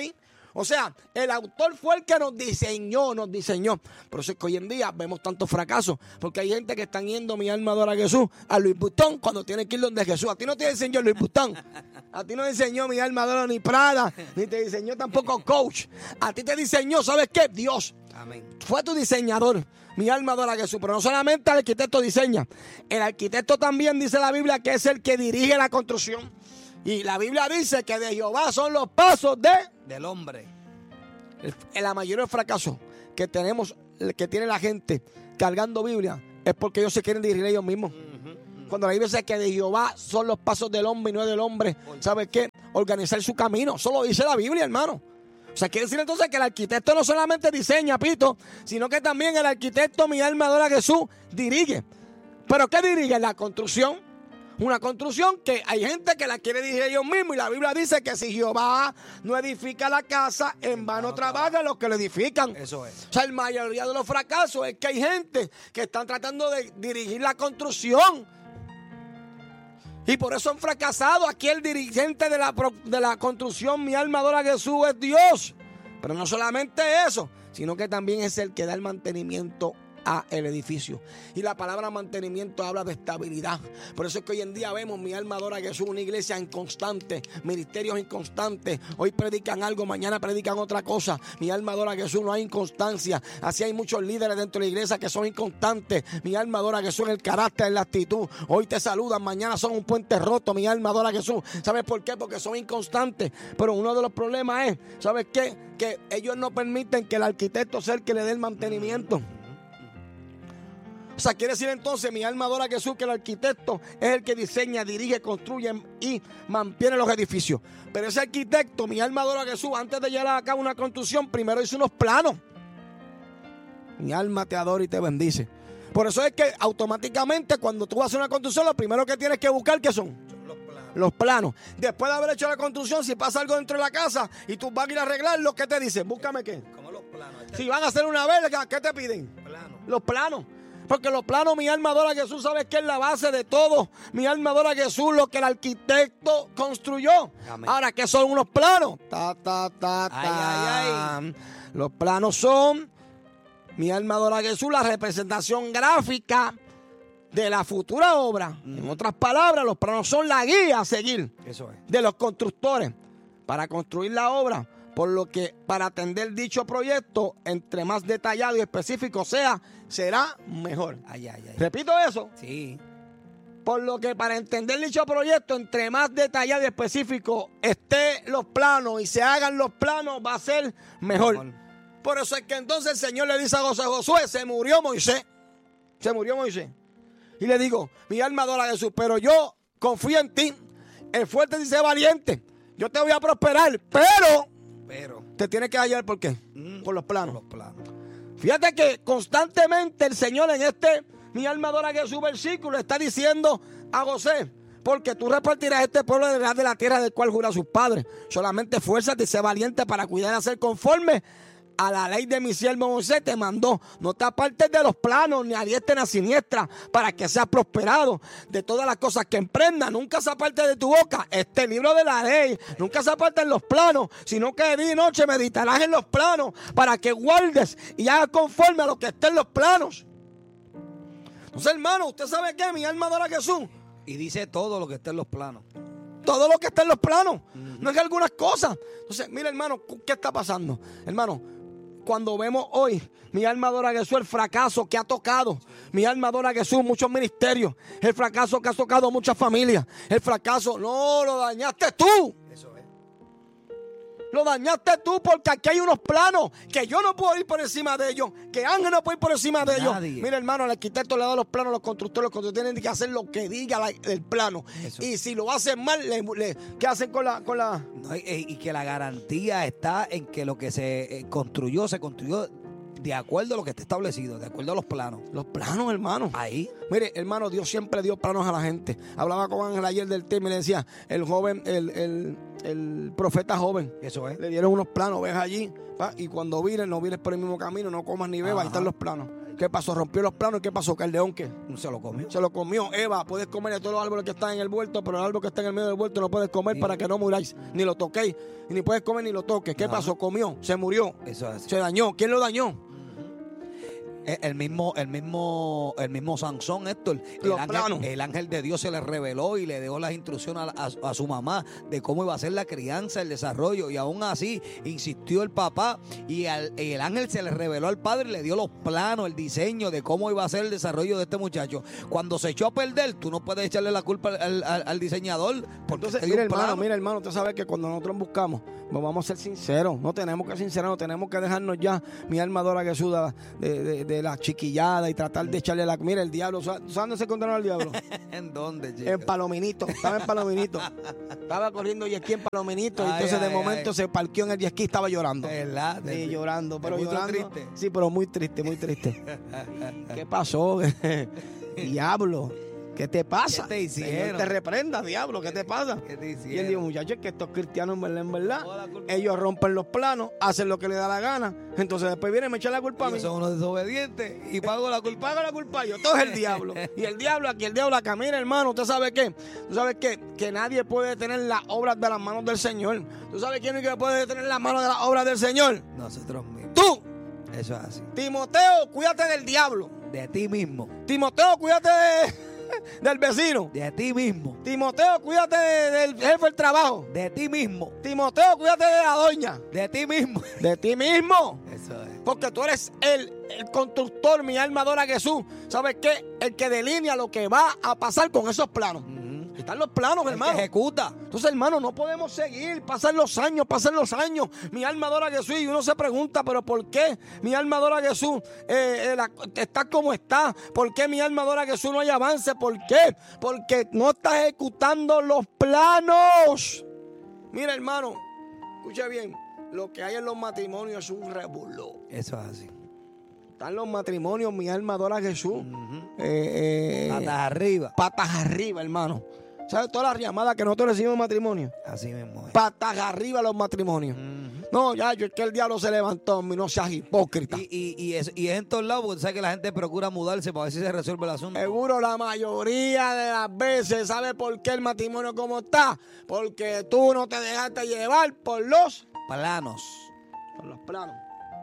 G: O sea, el autor fue el que nos diseñó. Por eso es que hoy en día vemos tantos fracasos, porque hay gente que están yendo, mi alma adora a Jesús, a Louis Vuitton, cuando tienen que ir donde Jesús. A ti no te enseñó Louis Vuitton. A ti no te enseñó mi alma adora ni Prada, ni te diseñó tampoco Coach. A ti te diseñó, ¿sabes qué? Dios.
H: Amén.
G: Fue tu diseñador. Mi alma adora a Jesús. Pero no solamente el arquitecto diseña. El arquitecto también dice la Biblia que es el que dirige la construcción. Y la Biblia dice que de Jehová son los pasos
H: del hombre.
G: La mayoría de fracasos que tenemos, que tiene la gente cargando Biblia, es porque ellos se quieren dirigir ellos mismos. Cuando la Biblia dice que de Jehová son los pasos del hombre y no del hombre, ¿sabe qué? Organizar su camino. Eso lo dice la Biblia, hermano. O sea, quiere decir entonces que el arquitecto no solamente diseña, Pito, sino que también el arquitecto, mi alma adora a Jesús, dirige. ¿Pero qué dirige? La construcción. Una construcción que hay gente que la quiere dirigir ellos mismos. Y la Biblia dice que si Jehová no edifica la casa, en vano trabajan los que lo edifican.
H: Eso es.
G: O sea, la mayoría de los fracasos es que hay gente que están tratando de dirigir la construcción. Y por eso han fracasado. Aquí el dirigente de la construcción, mi alma adora a Jesús, es Dios. Pero no solamente eso, sino que también es el que da el mantenimiento a el edificio. Y la palabra mantenimiento habla de estabilidad. Por eso es que hoy en día vemos, mi alma adora a Jesús, una iglesia inconstante, ministerios inconstantes. Hoy predican algo, mañana predican otra cosa. Mi alma adora a Jesús, no hay inconstancia. Así hay muchos líderes dentro de la iglesia que son inconstantes. Mi alma adora a Jesús en el carácter, en la actitud. Hoy te saludan, mañana son un puente roto. Mi alma adora a Jesús. ¿Sabes por qué? Porque son inconstantes. Pero uno de los problemas es, ¿sabes qué? Que ellos no permiten que el arquitecto sea el que le dé el mantenimiento. O sea, quiere decir entonces, mi alma adora a Jesús, que el arquitecto es el que diseña, dirige, construye y mantiene los edificios. Pero ese arquitecto, mi alma adora a Jesús, antes de llevar a cabo una construcción, primero hizo unos planos. Mi alma te adora y te bendice. Por eso es que automáticamente cuando tú vas a hacer una construcción, lo primero que tienes que buscar, ¿qué son? Los planos. Después de haber hecho la construcción, si pasa algo dentro de la casa y tú vas a ir a arreglarlo, ¿qué te dicen? Búscame qué.
H: Como los planos.
G: Si van a hacer una verga, ¿qué te piden? Los planos. Porque los planos, mi alma adora a Jesús, ¿sabes qué es la base de todo? Mi alma adora a Jesús, lo que el arquitecto construyó. Amén. Ahora, ¿qué son unos planos? Ay. Los planos son, mi alma adora a Jesús, la representación gráfica de la futura obra. En otras palabras, los planos son la guía a seguir. Eso es. De los constructores para construir la obra. Por lo que para atender dicho proyecto, entre más detallado y específico sea, será mejor. ¿Repito eso?
H: Sí.
G: Por lo que para entender dicho proyecto, entre más detallado y específico esté los planos y se hagan los planos, va a ser mejor. Por eso es que entonces el Señor le dice a Josué, se murió Moisés. Y le digo, mi alma adora a Jesús, pero yo confío en ti. El fuerte dice valiente. Yo te voy a prosperar, pero te tienes que hallar, ¿por qué? Por los planos. Fíjate que constantemente el Señor en mi alma adora a Jesús versículo está diciendo a José, porque tú repartirás este pueblo de la tierra del cual jura sus padres. Solamente esfuérzate y sé valiente para cuidar y hacer conforme a la ley de mi siervo Moisés te mandó. No te apartes de los planos, ni a diestra ni a siniestra, para que seas prosperado de todas las cosas que emprendas. Nunca se aparte de tu boca este libro de la ley. Nunca se aparte en los planos, sino que de día y noche meditarás en los planos, para que guardes y hagas conforme a lo que esté en los planos. Entonces, hermano, ¿usted sabe qué? Mi alma adora a Jesús.
H: Y dice todo lo que está en los planos.
G: Todo lo que está en los planos. No es que algunas cosas. Entonces, mira, hermano, ¿qué está pasando? Hermano, cuando vemos hoy, mi alma adora a Jesús, el fracaso que ha tocado. Mi alma adora a Jesús, muchos ministerios. El fracaso que ha tocado muchas familias. El fracaso, no, lo dañaste tú.
H: Eso es.
G: Lo dañaste tú, porque aquí hay unos planos que yo no puedo ir por encima de ellos, que Ángel no puede ir por encima de ellos. Mira, hermano, el arquitecto le da los planos a los constructores tienen que hacer lo que diga el plano. Eso. Y si lo hacen mal, ¿qué hacen con la?
H: No, y que la garantía está en que lo que se construyó de acuerdo a lo que está establecido, de acuerdo a los planos.
G: Los planos, hermano.
H: Ahí.
G: Mire, hermano, Dios siempre dio planos a la gente. Hablaba con Ángel ayer del tema y le decía, el joven, el profeta joven.
H: Eso es.
G: Le dieron unos planos, ves allí, y cuando no vienes por el mismo camino, no comas ni bebas, ahí están los planos. ¿Qué pasó? Rompió los planos. ¿Y qué pasó? Que el león, ¿qué?
H: Se lo comió.
G: Se lo comió. Eva, puedes comer de todos los árboles que están en el huerto, pero el árbol que está en el medio del huerto no puedes comer para que no muráis. Ni lo toquéis. Ni puedes comer ni lo toques. ¿Qué pasó? Comió. Se murió.
H: Eso es así.
G: Se dañó. ¿Quién lo dañó?
H: El mismo Sansón, Héctor. El ángel de Dios se le reveló y le dio las instrucciones a su mamá de cómo iba a ser la crianza, el desarrollo. Y aún así insistió el papá y el ángel se le reveló al padre y le dio los planos, el diseño de cómo iba a ser el desarrollo de este muchacho. Cuando se echó a perder, tú no puedes echarle la culpa al diseñador.
G: Entonces, mira hermano, usted sabe que cuando nosotros buscamos, pues vamos a ser sinceros. No tenemos que sincerarnos, tenemos que dejarnos ya, mi alma adora a Jesús, de la chiquillada y tratar de echarle la... Mira, el diablo, ¿sabes dónde se encontró el diablo?
H: ¿En dónde, chico?
G: En Palominito, estaba en Palominito. Estaba corriendo y esquí en Palominito, y entonces de momento se parqueó en el esquí y estaba llorando.
H: ¿Verdad?
G: Sí, llorando, pero llorando.
H: Triste.
G: Sí, pero muy triste, muy triste. ¿Qué pasó? Diablo, ¿qué te pasa?
H: ¿Qué te hicieron?
G: Señor te reprenda, diablo, ¿qué te pasa?
H: ¿Qué te hicieron?
G: Y él dijo, muchachos, que estos cristianos en verdad, ellos rompen los planos, hacen lo que les da la gana, entonces después vienen y me echan la culpa a mí.
H: Son unos desobedientes y pago la culpa.
G: Pago la culpa yo, todo es el diablo. Y el diablo aquí, el diablo acá. Mira, hermano, ¿usted sabe qué? ¿Tú sabes qué? Que nadie puede detener las obras de las manos del Señor. ¿Tú sabes quién es que puede detener las manos de las obras del Señor?
H: Nosotros mismos.
G: ¡Tú!
H: Eso es así.
G: Timoteo, cuídate del diablo.
H: De ti mismo.
G: Timoteo, cuídate del vecino.
H: De ti mismo.
G: Timoteo, cuídate del jefe del trabajo.
H: De ti mismo.
G: Timoteo, cuídate de la doña.
H: De ti mismo.
G: De ti mismo.
H: Eso es.
G: Porque tú eres el constructor, mi alma adora a Jesús. ¿Sabes qué? El que delinea lo que va a pasar con esos planos. Están los planos, hermano.
H: El que ejecuta.
G: Entonces, hermano, no podemos seguir. Pasan los años. Mi alma adora a Jesús y uno se pregunta, ¿pero por qué mi alma adora a Jesús está como está? ¿Por qué mi alma adora a Jesús no hay avance? ¿Por qué? Porque no está ejecutando los planos. Mira, hermano, escucha bien. Lo que hay en los matrimonios es un revolú.
H: Eso es así.
G: Están los matrimonios, mi alma adora a Jesús.
H: Patas arriba.
G: Patas arriba, hermano. ¿Sabes todas las llamadas que nosotros recibimos en matrimonio?
H: Así mismo es.
G: Patas arriba los matrimonios. No, ya, es que el diablo se levantó, no seas hipócrita.
H: Y es en todos lados, porque tú sabes que la gente procura mudarse para ver si se resuelve el asunto.
G: Seguro la mayoría de las veces, ¿sabes por qué el matrimonio como está? Porque tú no te dejaste llevar por los
H: planos.
G: Por los planos.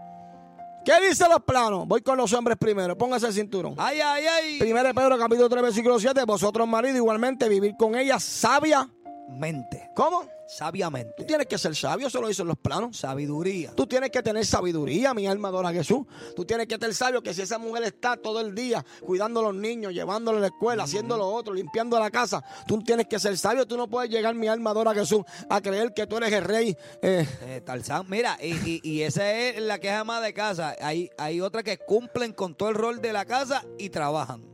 G: ¿Qué dicen los planos? Voy con los hombres primero. Póngase el cinturón.
H: ¡Ay, ay, ay!
G: 1 Pedro capítulo 3, versículo 7. Vosotros, maridos, igualmente, vivir con ella sabiamente. ¿Cómo?
H: Sabiamente.
G: Tú tienes que ser sabio, eso lo dicen los planos.
H: Sabiduría.
G: Tú tienes que tener sabiduría, mi alma adora a Jesús. Tú tienes que ser sabio, que si esa mujer está todo el día cuidando a los niños, llevándolos a la escuela, haciendo lo otro, limpiando la casa, tú tienes que ser sabio. Tú no puedes llegar, mi alma adora a Jesús, a creer que tú eres el rey.
H: Tarzán, mira, y esa es la que es ama de casa. Hay otras que cumplen con todo el rol de la casa y trabajan.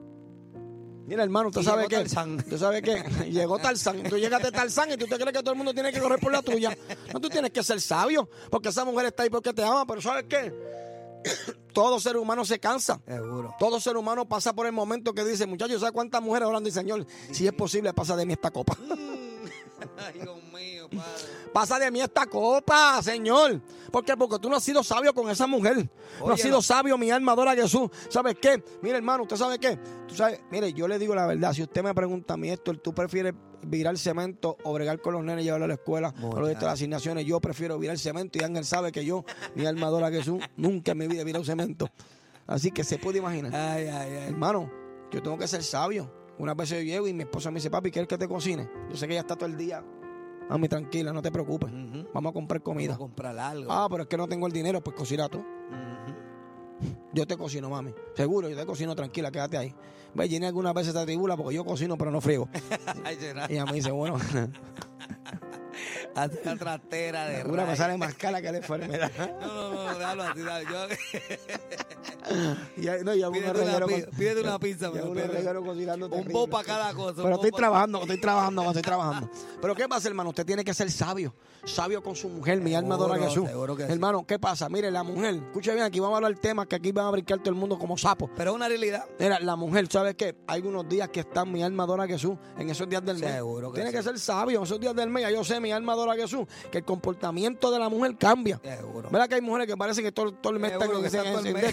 G: Mira, hermano, ¿usted sabe qué? ¿Usted sabe qué? Llegó Tarzán. Tú llegaste Tarzán y tú te crees que todo el mundo tiene que correr por la tuya. No, tú tienes que ser sabio, porque esa mujer está ahí porque te ama. Pero ¿sabes qué? Todo ser humano se cansa.
H: Seguro.
G: Todo ser humano pasa por el momento que dice, muchachos, ¿sabes cuántas mujeres orando? Y Señor, si es posible, pasa de mí esta copa.
H: Ay, Dios mío, padre.
G: Pasa de mí esta copa, Señor. ¿Por qué? Porque tú no has sido sabio con esa mujer. No has sido sabio, mi alma adora a Jesús. ¿Sabes qué? Mire, hermano, ¿usted sabe qué? Tú sabes, mire, yo le digo la verdad. Si usted me pregunta a mí esto, ¿tú prefieres virar cemento o bregar con los nenes y llevarlos a la escuela? Con lo de estas asignaciones, yo prefiero virar cemento. Y Ángel sabe que yo, mi alma adora a Jesús, nunca en mi vida he virado cemento. Así que se puede imaginar.
H: Ay, ay, ay.
G: Hermano, yo tengo que ser sabio. Una vez yo llego y mi esposa me dice, papi, ¿quieres que te cocine? Yo sé que ella está todo el día. Mami, tranquila, no te preocupes. Vamos a comprar comida.
H: Vamos a comprar algo.
G: Ah, pero es que no tengo el dinero, pues cocina tú. Yo te cocino, mami. Seguro, yo te cocino, tranquila, quédate ahí. Ve, Jenny algunas veces te tribula porque yo cocino, pero no friego. Y ella me dice, bueno.
H: Hace una trastera de
G: una me sale más cara que la enfermedad.
H: No, déjalo así, dale. Pídete una pizza. Un bo para cada cosa.
G: Pero estoy trabajando. Pero ¿qué pasa, hermano? Usted tiene que ser sabio. Sabio con su mujer, mi alma adora a Jesús. Hermano, ¿qué pasa? Mire, la mujer, escuche bien, aquí vamos a hablar del tema que aquí van a brincar todo el mundo como sapos.
H: Pero es una realidad.
G: Mira, la mujer, ¿sabes qué? Hay unos días que están mi alma adora a Jesús en esos días del mes.
H: Seguro que
G: tiene que ser sabio en esos días del mes. Ya yo sé, mi alma adora a Jesús, que el comportamiento de la mujer cambia.
H: Seguro.
G: ¿Verdad que hay mujeres que parece que todo el mes están en esto? Pero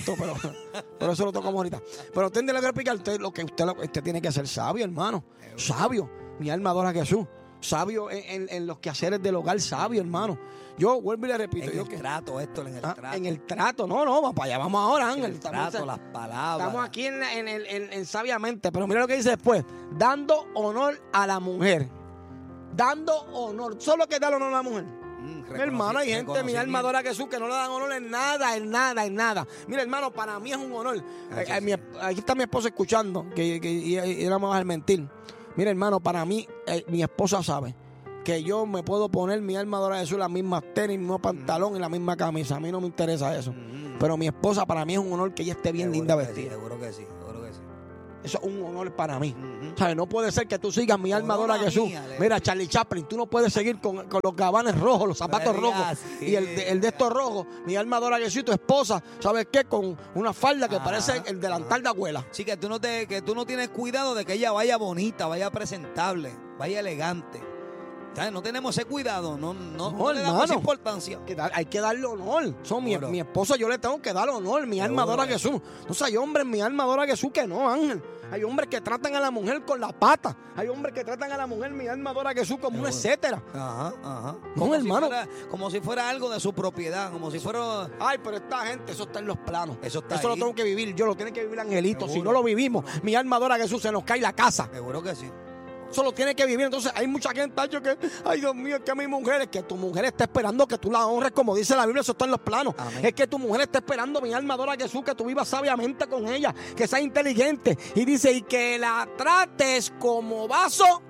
G: Pero eso lo tocamos ahorita. Pero usted le voy a explicar usted tiene que ser sabio, hermano. Sabio. Mi alma adora a Jesús. Sabio en los quehaceres del hogar, sabio, hermano. Yo vuelvo y le repito.
H: En el trato, Héctor, en el trato.
G: En el trato, no, vamos para allá, vamos ahora, Ángel.
H: En el trato, las palabras.
G: Estamos aquí en sabiamente, pero mira lo que dice después. Dando honor a la mujer. Dando honor. Solo que dar honor a la mujer. Hermano, hay gente, mi alma adora a Jesús, que no le dan honor en nada. Mira, hermano, para mí es un honor. Aquí está mi esposa escuchando, y no me vas a mentir. Mira, hermano, para mí, mi esposa sabe que yo me puedo poner mi alma adora a Jesús, las mismas tenis, el mismo pantalón y la misma camisa. A mí no me interesa eso. Pero mi esposa, para mí es un honor que ella esté bien linda vestida.
H: Seguro que sí.
G: Eso es un honor para mí. ¿Sabes? No puede ser que tú sigas mi alma adora a Jesús. Mira, Charlie Chaplin, tú no puedes seguir con los gabanes rojos, los zapatos rojos y el de estos rojos. Mi alma adora a Jesús y tu esposa, ¿sabes qué? Con una falda que parece el delantal de abuela.
H: Sí, que tú no tienes cuidado de que ella vaya bonita, vaya presentable, vaya elegante. ¿Sabes? No tenemos ese cuidado, no le damos importancia.
G: Hay que darle honor. Mi esposa, yo le tengo que dar honor. Mi alma adora a Jesús. Entonces hay hombres, mi alma adora a Jesús, que no, Ángel. Hay hombres que tratan a la mujer con la pata. Hay hombres que tratan a la mujer, mi alma adora a Jesús, como un etcétera.
H: Ajá.
G: No, hermano.
H: Como si fuera algo de su propiedad, como si fuera...
G: Ay, pero esta gente, eso está en los planos. Eso
H: lo
G: tengo que vivir yo, lo tiene que vivir Angelito. Si no lo vivimos, mi alma adora a Jesús, se nos cae la casa.
H: Seguro que sí.
G: Eso lo tiene que vivir. Entonces hay mucha gente que, ay Dios mío, es que mi mujer, es que tu mujer está esperando que tú la honres como dice la Biblia, eso está en los planos. Amén. Es que tu mujer está esperando, mi alma adora a Jesús, que tú vivas sabiamente con ella, que seas inteligente. Y dice, y que la trates como vaso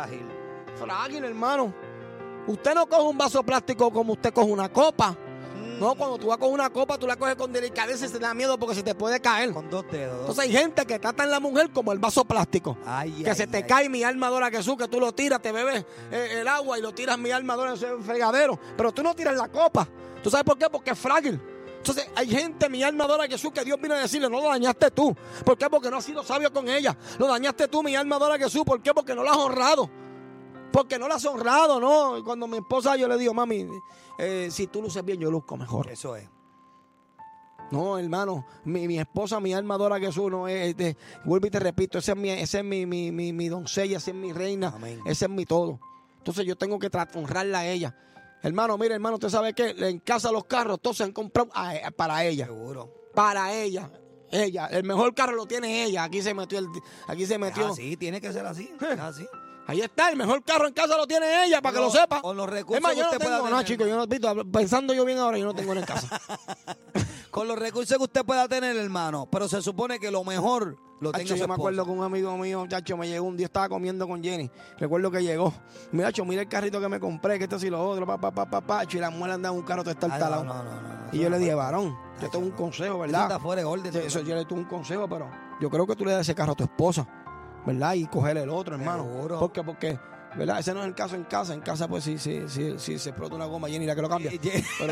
G: frágil, hermano. Usted no coge un vaso plástico como usted coge una copa. No, cuando tú vas con una copa, tú la coges con delicadeza y se te da miedo porque se te puede caer.
H: Con 2 dedos.
G: Entonces hay gente que trata a la mujer como el vaso plástico. Que se te cae, mi alma adora a Jesús, que tú lo tiras, te bebes el agua y lo tiras, mi alma adora en ese fregadero. Pero tú no tiras la copa. ¿Tú sabes por qué? Porque es frágil. Entonces hay gente, mi alma adora a Jesús, que Dios vino a decirle, no lo dañaste tú. ¿Por qué? Porque no has sido sabio con ella. Lo dañaste tú, mi alma adora a Jesús. ¿Por qué? Porque no la has honrado. Porque no la has honrado, ¿no? Cuando mi esposa, yo le digo, mami, si tú luces bien, yo luzco mejor.
H: Eso es.
G: No, hermano, mi esposa, mi alma adora a Jesús, no es, vuelvo y te repito, esa es mi doncella, esa es mi reina, amén. Ese es mi todo. Entonces yo tengo que honrarla a ella. Hermano, mire, hermano, usted sabe que en casa los carros todos se han comprado para ella.
H: Seguro.
G: Para ella. Ella, el mejor carro lo tiene ella. Aquí se metió.
H: Sí, tiene que ser así. Así.
G: Ahí está, el mejor carro en casa lo tiene ella, para que lo sepa.
H: Con los recursos
G: más,
H: que usted pueda tener.
G: No, chicos, yo no, pensando yo bien ahora, yo no tengo en casa.
H: Con los recursos que usted pueda tener, hermano. Pero se supone que lo mejor lo tenga su esposa.
G: Yo me acuerdo que un amigo mío, muchacho, me llegó un día, estaba comiendo con Jenny. Recuerdo que llegó. Muchacho, mira el carrito que me compré, que esto y lo otro, y la mujer andaba en un carro todo está talado. No. Y yo le dije, varón, yo tengo un consejo, ¿verdad?
H: Está fuera de orden.
G: Eso yo le tuve un consejo, pero yo creo que tú le das ese carro a tu esposa, ¿verdad? Y cogerle el otro, hermano.
H: Seguro.
G: Porque ¿verdad? Ese no es el caso en casa. En casa, pues, si se explota una goma, Jenny la que lo cambia. Pero...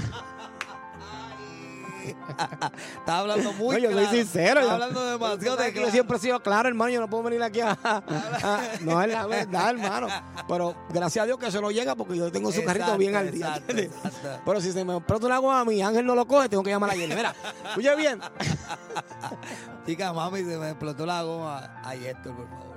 H: Estás hablando muy
G: claro. Yo soy sincero.
H: Estás hablando demasiado de
G: claro. Yo siempre he sido claro, hermano. Yo no puedo venir aquí no es la verdad, hermano. Pero gracias a Dios que se lo llega porque yo tengo su carrito bien al día. Exacto. Pero si se me explota una goma a mi Ángel no lo coge, tengo que llamar a Jenny. Mira, escuche bien.
H: Chica, mami, se me explotó la goma. Ay, esto, por favor.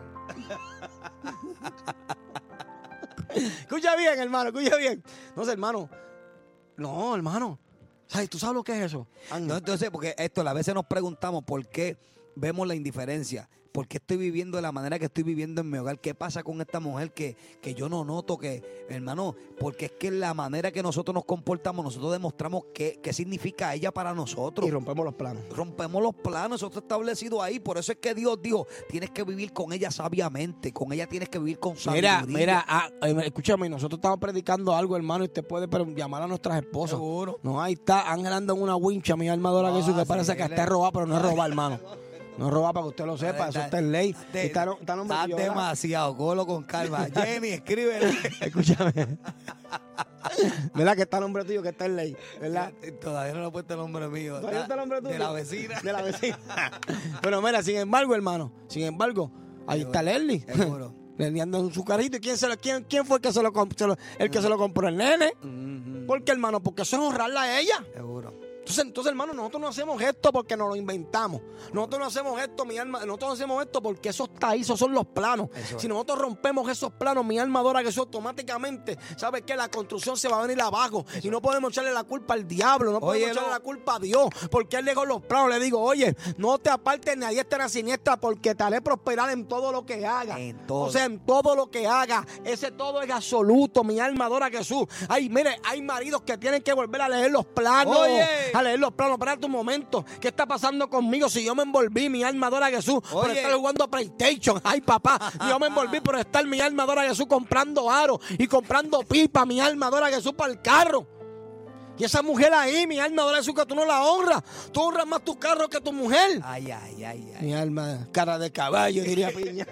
G: Escucha bien, hermano, escucha bien. No sé, hermano. No, hermano. ¿Sabes? ¿Tú sabes lo que es eso?
H: No, entonces, porque esto, a veces nos preguntamos por qué vemos la indiferencia. ¿Por qué estoy viviendo de la manera que estoy viviendo en mi hogar? ¿Qué pasa con esta mujer que yo no noto que, hermano? Porque es que la manera que nosotros nos comportamos, nosotros demostramos qué significa ella para nosotros.
G: Y rompemos los planos.
H: Rompemos los planos, eso está establecido ahí. Por eso es que Dios dijo, tienes que vivir con ella sabiamente, con ella tienes que vivir con sabiduría.
G: Mira, escúchame, nosotros estamos predicando algo, hermano, y usted puede llamar a nuestras esposas.
H: Seguro.
G: No, ahí está, Ángel anda en una wincha, mi alma adora Jesús, que parece que está robada, pero no es robada, hermano. No roba para que usted lo sepa, eso está en ley.
H: Está demasiado, cógelo con calma. Jenny, escríbele.
G: Escúchame. ¿Verdad que está el nombre tuyo que está en ley? ¿Verdad?
H: Todavía no le he puesto el nombre mío.
G: ¿Todavía está el nombre tuyo?
H: De la vecina.
G: De la vecina. Pero mira, sin embargo, hermano, ahí está Leslie.
H: Seguro.
G: Leslie anda en su carrito. ¿Y quién fue el que se lo compró? El que se lo compró, el nene. ¿Por qué, hermano? Porque eso es honrarla a ella.
H: Seguro.
G: Entonces, hermano, nosotros no hacemos esto porque nos lo inventamos. Nosotros no hacemos esto, mi alma, nosotros no hacemos esto porque eso está ahí, esos son los planos. Si nosotros rompemos esos planos, mi alma adora que eso automáticamente, ¿sabes qué? La construcción se va a venir abajo. Y no podemos echarle la culpa al diablo, no podemos echarle la culpa a Dios, porque Él dejó los planos. Le digo, oye, no te apartes ni a diestra ni a siniestra, porque te haré prosperar en todo lo que haga. O sea, en todo lo que haga. Ese todo es absoluto, mi alma adora a Jesús. Ay, mire, hay maridos que tienen que volver a leer los planos. A leer los planos. Espérate un momento. ¿Qué está pasando conmigo? Si yo me envolví, mi alma adora a Jesús, por estar jugando PlayStation. Ay, papá, yo me envolví por estar, mi alma adora a Jesús, comprando aros y comprando pipa, mi alma adora a Jesús, para el carro. Y esa mujer ahí, mi alma adora a Jesús, que tú no la honras. Tú honras más tu carro que tu mujer.
H: Ay.
G: Mi alma, cara de caballo, diría Piña.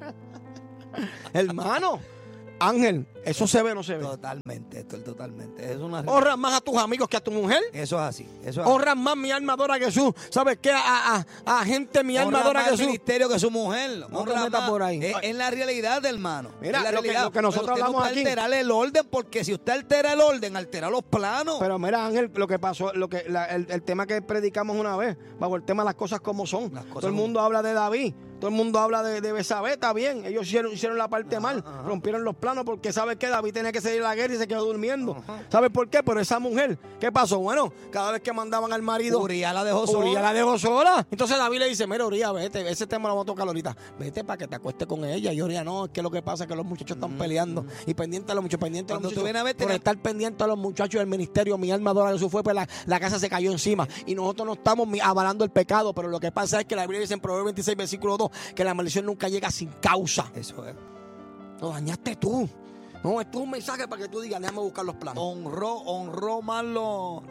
G: Hermano, Ángel, ¿eso se ve o no se ve?
H: Totalmente. Es una...
G: ¿Honras más a tus amigos que a tu mujer?
H: Eso es así.
G: ¿Honras más, mi alma adora a Jesús? ¿Sabes qué? A gente, mi alma adora a Jesús.
H: Honra más el ministerio que su mujer.
G: No te metas por ahí.
H: Es la realidad, hermano.
G: Mira,
H: lo
G: que nosotros hablamos
H: no
G: aquí.
H: alterar el orden, porque si usted altera el orden, altera los planos.
G: Pero mira, Ángel, lo que pasó, el tema que predicamos una vez, bajo el tema de las cosas como son. Todo el mundo habla de David. Todo el mundo habla de Betsabé, está bien. Ellos hicieron la parte mal. Rompieron los planos porque ¿sabes qué? David tenía que salir a la guerra y se quedó durmiendo. ¿Sabes por qué? Pero esa mujer, ¿qué pasó? Bueno, cada vez que mandaban al marido,
H: Uría la dejó sola.
G: Entonces David le dice, mira, Uría, vete, ese tema lo vamos a tocar ahorita. Vete para que te acuestes con ella. Y Uría, no, es que lo que pasa es que los muchachos están peleando. Y pendiente a los muchachos, por estar pendiente a los muchachos del ministerio, mi alma adora a Jesús fue, pues la casa se cayó encima. Y nosotros no estamos avalando el pecado, pero lo que pasa es que la Biblia dice en Proverbios 26, versículo 2, que la maldición nunca llega sin causa.
H: Eso es.
G: Lo dañaste tú. No, esto es un mensaje para que tú digas, déjame buscar los planos.
H: Honró más los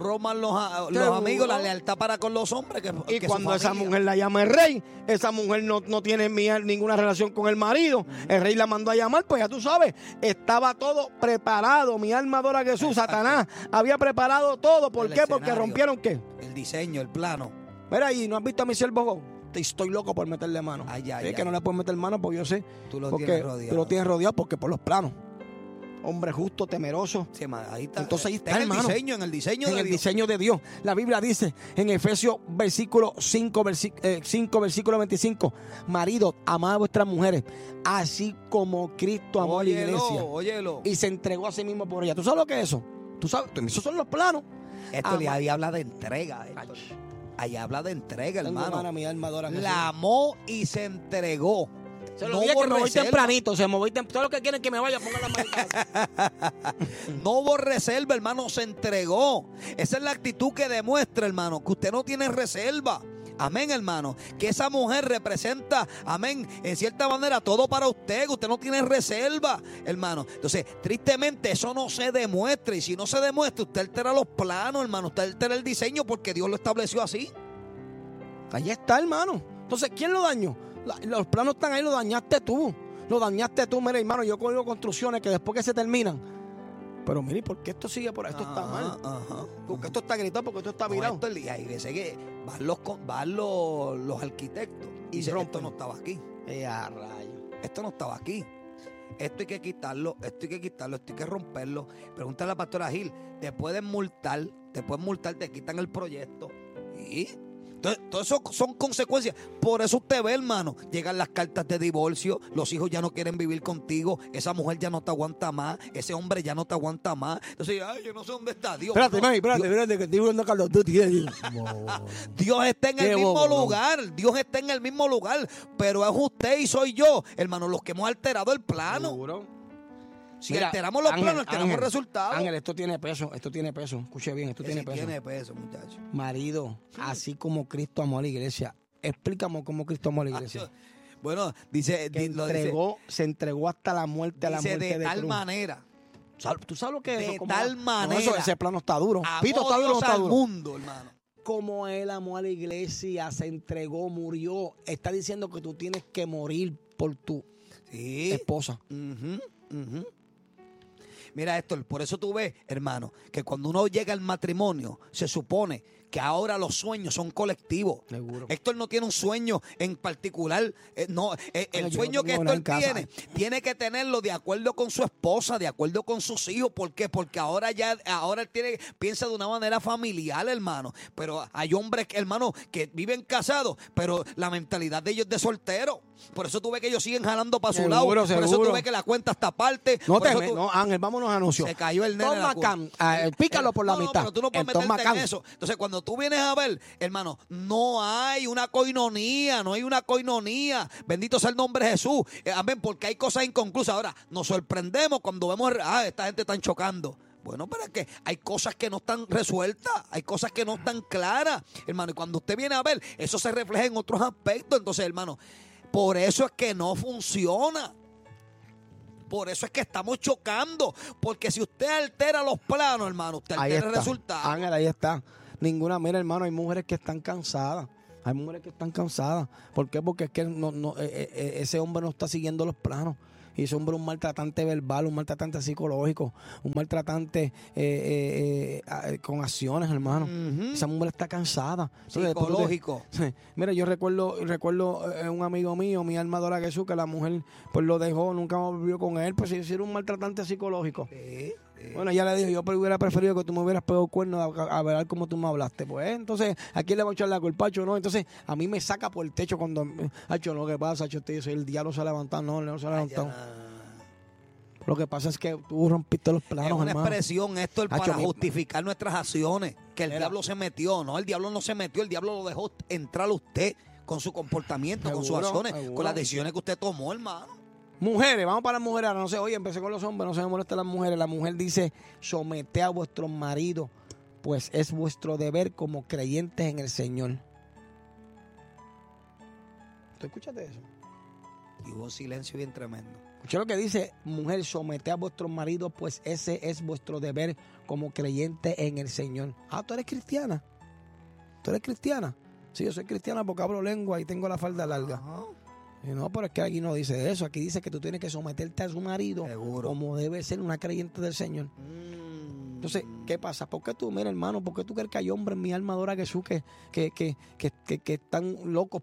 H: amigos, la lealtad para con los hombres.
G: Y cuando esa mujer la llama el rey, esa mujer no tiene ninguna relación con el marido. El rey la mandó a llamar, pues ya tú sabes, estaba todo preparado. Mi alma adora a Jesús. Satanás había preparado todo. ¿Por qué? Porque rompieron ¿qué?
H: El diseño, el plano.
G: Mira, ¿y no has visto a mi siervo Job? Estoy loco por meterle mano. Que no le puedes meter mano porque yo sé.
H: Tú lo tienes
G: rodeado porque por los planos. Hombre justo, temeroso.
H: Sí, ahí está.
G: Entonces ahí está,
H: en el
G: diseño de Dios. La Biblia dice en Efesios versículo 5, versículo 25, maridos, amad a vuestras mujeres, así como Cristo amó a la iglesia.
H: Óyelo.
G: Y se entregó a sí mismo por ella. ¿Tú sabes lo que es eso? ¿Tú sabes? Esos son los planos.
H: Esto ahí habla de entrega. Ahí habla de entrega, hermano.
G: Mi alma adora a Jesús.
H: La amó y se entregó.
G: Se lo dije que me voy tempranito. Todo lo que quieren que me vaya, pongan la mano.
H: No hubo reserva, hermano, se entregó. Esa es la actitud que demuestra, hermano, que usted no tiene reserva. Amén, hermano. Que esa mujer representa, amén, en cierta manera todo para usted, que usted no tiene reserva, hermano. Entonces, tristemente, eso no se demuestra. Y si no se demuestra, usted altera los planos, hermano. Usted altera el diseño porque Dios lo estableció así.
G: Ahí está, hermano. Entonces, ¿quién lo dañó? Los planos están ahí, lo dañaste tú. Mira, hermano, yo cojo construcciones que después que se terminan. Pero mire, ¿por qué esto sigue por ahí? Esto está mal. Porque esto está gritado, porque esto está virado.
H: Y hay veces que van los arquitectos y dicen, esto no estaba aquí. Esto no estaba aquí. Esto hay que quitarlo, esto hay que romperlo. Pregúntale a la pastora Gil, te pueden multar, te quitan el proyecto. ¿Y? Entonces, todo eso son consecuencias. Por eso usted ve, hermano, llegan las cartas de divorcio, los hijos ya no quieren vivir contigo, esa mujer ya no te aguanta más, ese hombre ya no te aguanta más. Entonces, yo no sé dónde está Dios.
G: Espérate, que estoy viendo Carlos Duty.
H: Dios está en el mismo lugar, Dios está en el mismo lugar, pero es usted y soy yo, hermano, los que hemos alterado el plano.
G: Seguro.
H: Si alteramos los planos, alteramos resultados.
G: Ángel, esto tiene peso. Escuche bien, esto tiene peso.
H: Tiene peso, muchacho.
G: Marido, así como Cristo amó a la iglesia. Explícame cómo Cristo amó a la iglesia.
H: Bueno, dice que
G: se entregó hasta la muerte,
H: de tal manera.
G: ¿Tú sabes lo que es eso?
H: De tal manera.
G: Ese plano está duro.
H: Pito, está duro, está duro. Mundo, hermano.
G: Como él amó a la iglesia, se entregó, murió. Está diciendo que tú tienes que morir por tu esposa. Mira, Héctor, por eso tú ves, hermano, que cuando uno llega al matrimonio, se supone
H: que ahora los sueños son colectivos.
G: Seguro.
H: Héctor no tiene un sueño en particular. El sueño que Héctor tiene que tenerlo de acuerdo con su esposa, de acuerdo con sus hijos. ¿Por qué? Porque ahora él piensa de una manera familiar, hermano. Pero hay hombres, hermano, que viven casados, pero la mentalidad de ellos es de soltero. Por eso tú ves que ellos siguen jalando para su lado. Por eso tú ves que la cuenta está aparte.
G: No, Ángel, vámonos a anuncio.
H: Se cayó el nene.
G: Pícalo por la mitad.
H: Pero tú no puedes meterte en eso. Entonces, cuando tú vienes a ver, hermano, no hay una coinonía. Bendito sea el nombre de Jesús. Amén, porque hay cosas inconclusas. Ahora, nos sorprendemos cuando vemos, esta gente está chocando. Bueno, pero es que hay cosas que no están resueltas, hay cosas que no están claras, hermano. Y cuando usted viene a ver, eso se refleja en otros aspectos. Entonces, hermano, por eso es que no funciona. Por eso es que estamos chocando. Porque si usted altera los planos, hermano, usted altera el resultado.
G: Ángel, ahí está. Mira, hermano, hay mujeres que están cansadas. ¿Por qué? Porque es que ese hombre no está siguiendo los planos. Y ese hombre es un maltratante verbal, un maltratante psicológico, un maltratante con acciones, hermano. Esa mujer está cansada. Entonces,
H: psicológico.
G: Mira, yo recuerdo un amigo mío, mi alma adora a Jesús, que la mujer pues lo dejó, nunca volvió con él, pues si era un maltratante psicológico. Bueno, ella le dijo, yo hubiera preferido que tú me hubieras pegado cuernos a ver cómo tú me hablaste. Pues, entonces, ¿a quién le va a echar la culpa? ¿No? Entonces, a mí me saca por el techo cuando, lo que pasa, el diablo se ha levantado. No se ha levantado. Lo que pasa es que tú rompiste los planos, hermano.
H: Es una expresión esto para justificar nuestras acciones. Que el diablo se metió. No, el diablo no se metió. El diablo lo dejó entrar a usted con su comportamiento, con sus acciones, con las decisiones que usted tomó, hermano.
G: Mujeres, vamos para las mujeres. Ahora no sé, oye, empecé con los hombres, no se me molesten las mujeres. La mujer dice, somete a vuestros maridos, pues es vuestro deber como creyentes en el Señor. ¿Tú escuchaste eso?
H: Y hubo un silencio bien tremendo.
G: Escuché lo que dice, mujer, somete a vuestros maridos, pues ese es vuestro deber como creyentes en el Señor. ¿Tú eres cristiana? ¿Tú eres cristiana? Sí, yo soy cristiana porque hablo lengua y tengo la falda larga. Y no, pero es que aquí no dice eso. Aquí dice que tú tienes que someterte a su marido. Seguro. Como debe ser una creyente del Señor. Entonces, ¿qué pasa? ¿Por qué tú, mira, hermano, por qué tú crees que hay hombres en mi alma adora a Jesús que están locos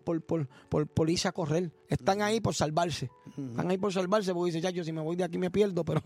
G: por irse a correr? Están ahí por salvarse. Están ahí por salvarse porque dicen, yo si me voy de aquí me pierdo, pero...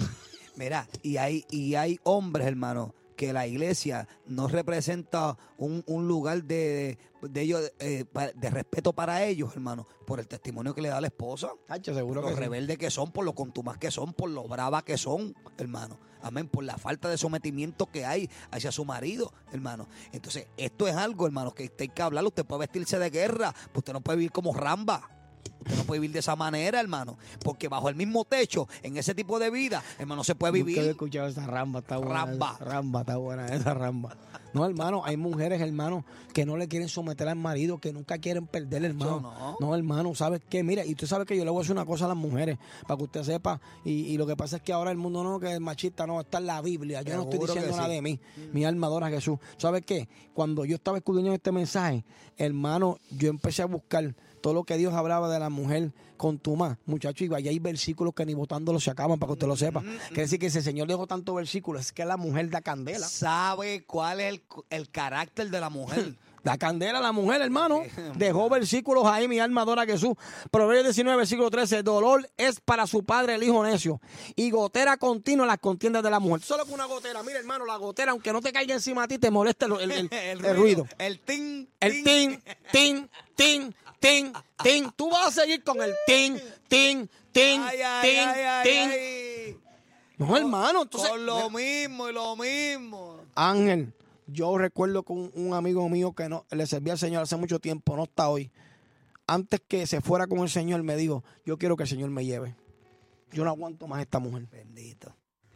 H: Mira, y hay hombres, hermano, que la iglesia no representa un lugar de ellos, de respeto para ellos, hermano, por el testimonio que le da la esposa.
G: Seguro
H: por lo rebeldes que son, por lo contumaz que son, por lo brava que son, hermano. Amén, por la falta de sometimiento que hay hacia su marido, hermano. Entonces, esto es algo, hermano, que usted hay que hablar. Usted puede vestirse de guerra, pues usted no puede vivir como Ramba. Usted no puede vivir de esa manera, hermano. Porque bajo el mismo techo, en ese tipo de vida, hermano, se puede vivir.
G: Nunca he escuchado esa Ramba, está buena. Ramba, está buena esa Ramba. No, hermano, hay mujeres, hermano, que no le quieren someter al marido, que nunca quieren perder, hermano. No, hermano, ¿sabes qué? Mira, y usted sabe que yo le voy a decir una cosa a las mujeres, para que usted sepa, y lo que pasa es que ahora el mundo no, que es machista, no, está en la Biblia. Yo no estoy diciendo nada de mí. Mi alma adora a Jesús. ¿Sabes qué? Cuando yo estaba escudriñando este mensaje, hermano, yo empecé a buscar todo lo que Dios hablaba de la mujer contumaz, muchacho, y vaya, hay versículos que ni botándolo se acaban, para que usted lo sepa. Quiere decir que si el Señor dejó tantos versículos, es que la mujer da candela.
H: ¿Sabe cuál es el carácter de la mujer?
G: Da candela a la mujer, hermano. Dejó versículos ahí, mi alma adora a Jesús. Proverbios 19, versículo 13. Dolor es para su padre el hijo necio, y gotera continua las contiendas de la mujer. Solo con una gotera, mira, hermano, la gotera, aunque no te caiga encima a ti, te molesta el ruido.
H: El tin.
G: El tin, tin, tin, tin, tin. Tú vas a seguir con el tin, tin, tin, tin, tin. No, hermano, entonces.
H: Con lo mismo y lo mismo.
G: Ángel, yo recuerdo con un amigo mío que no le servía al Señor hace mucho tiempo, no está hoy. Antes que se fuera con el Señor, me dijo, yo quiero que el Señor me lleve. Yo no aguanto más a esta mujer.
H: Bendito.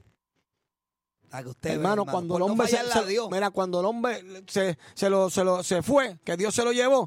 H: A que usted
G: hermano,
H: ve,
G: cuando el hombre cuando el hombre se fue, que Dios se lo llevó,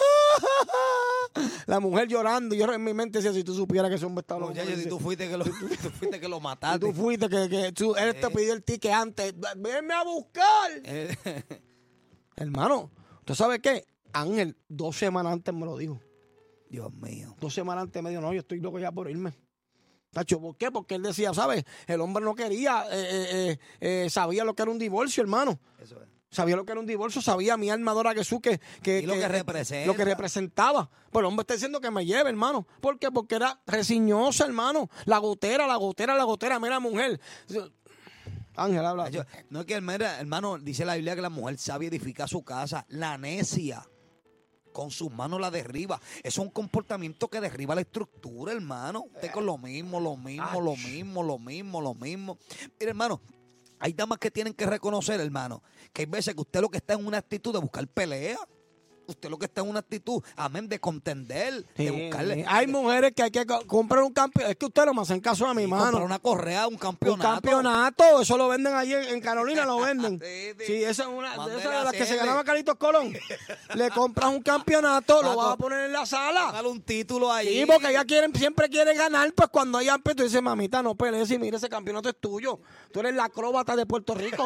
G: la mujer llorando, yo en mi mente decía, si tú supieras que ese hombre estaba loco.
H: Si tú fuiste que lo mataste.
G: Tú fuiste que él te pidió el ticket antes, venme a buscar. Hermano, ¿tú sabes qué? Ángel, 2 semanas antes me lo dijo.
H: Dios mío.
G: 2 semanas antes me dijo, no, yo estoy loco ya por irme. Tacho, ¿por qué? Porque él decía, ¿sabes? El hombre no quería, sabía lo que era un divorcio, hermano.
H: Eso es.
G: Sabía lo que era un divorcio, sabía mi alma adora a Jesús
H: Y lo que representa.
G: Lo que representaba. Pero el hombre está diciendo que me lleve, hermano. ¿Por qué? Porque era resiñosa, hermano. La gotera. Mira, mujer. Ángel, habla.
H: No es que, hermano, dice la Biblia que la mujer sabia edifica su casa. La necia, con sus manos la derriba. Es un comportamiento que derriba la estructura, hermano. Usted con lo mismo. Mira, hermano, hay damas que tienen que reconocer, hermano, que hay veces que usted lo que está en una actitud de buscar pelea. Usted lo que está en una actitud, amén, de contender, de buscarle.
G: Hay mujeres que hay que comprar un campeonato. Es que ustedes no me hacen caso a mi mano.
H: Comprar una correa, un campeonato.
G: Un campeonato, eso lo venden allí en Carolina, lo venden.
H: Sí,
G: esa es una de las que se ganaba Carlitos Colón. Le compras un campeonato, lo vas a poner en la sala.
H: Dale un título ahí.
G: Sí, porque ella siempre quiere ganar, pues cuando ella tú dices, mamita, no pelees y mira, ese campeonato es tuyo. Tú eres la acróbata de Puerto Rico.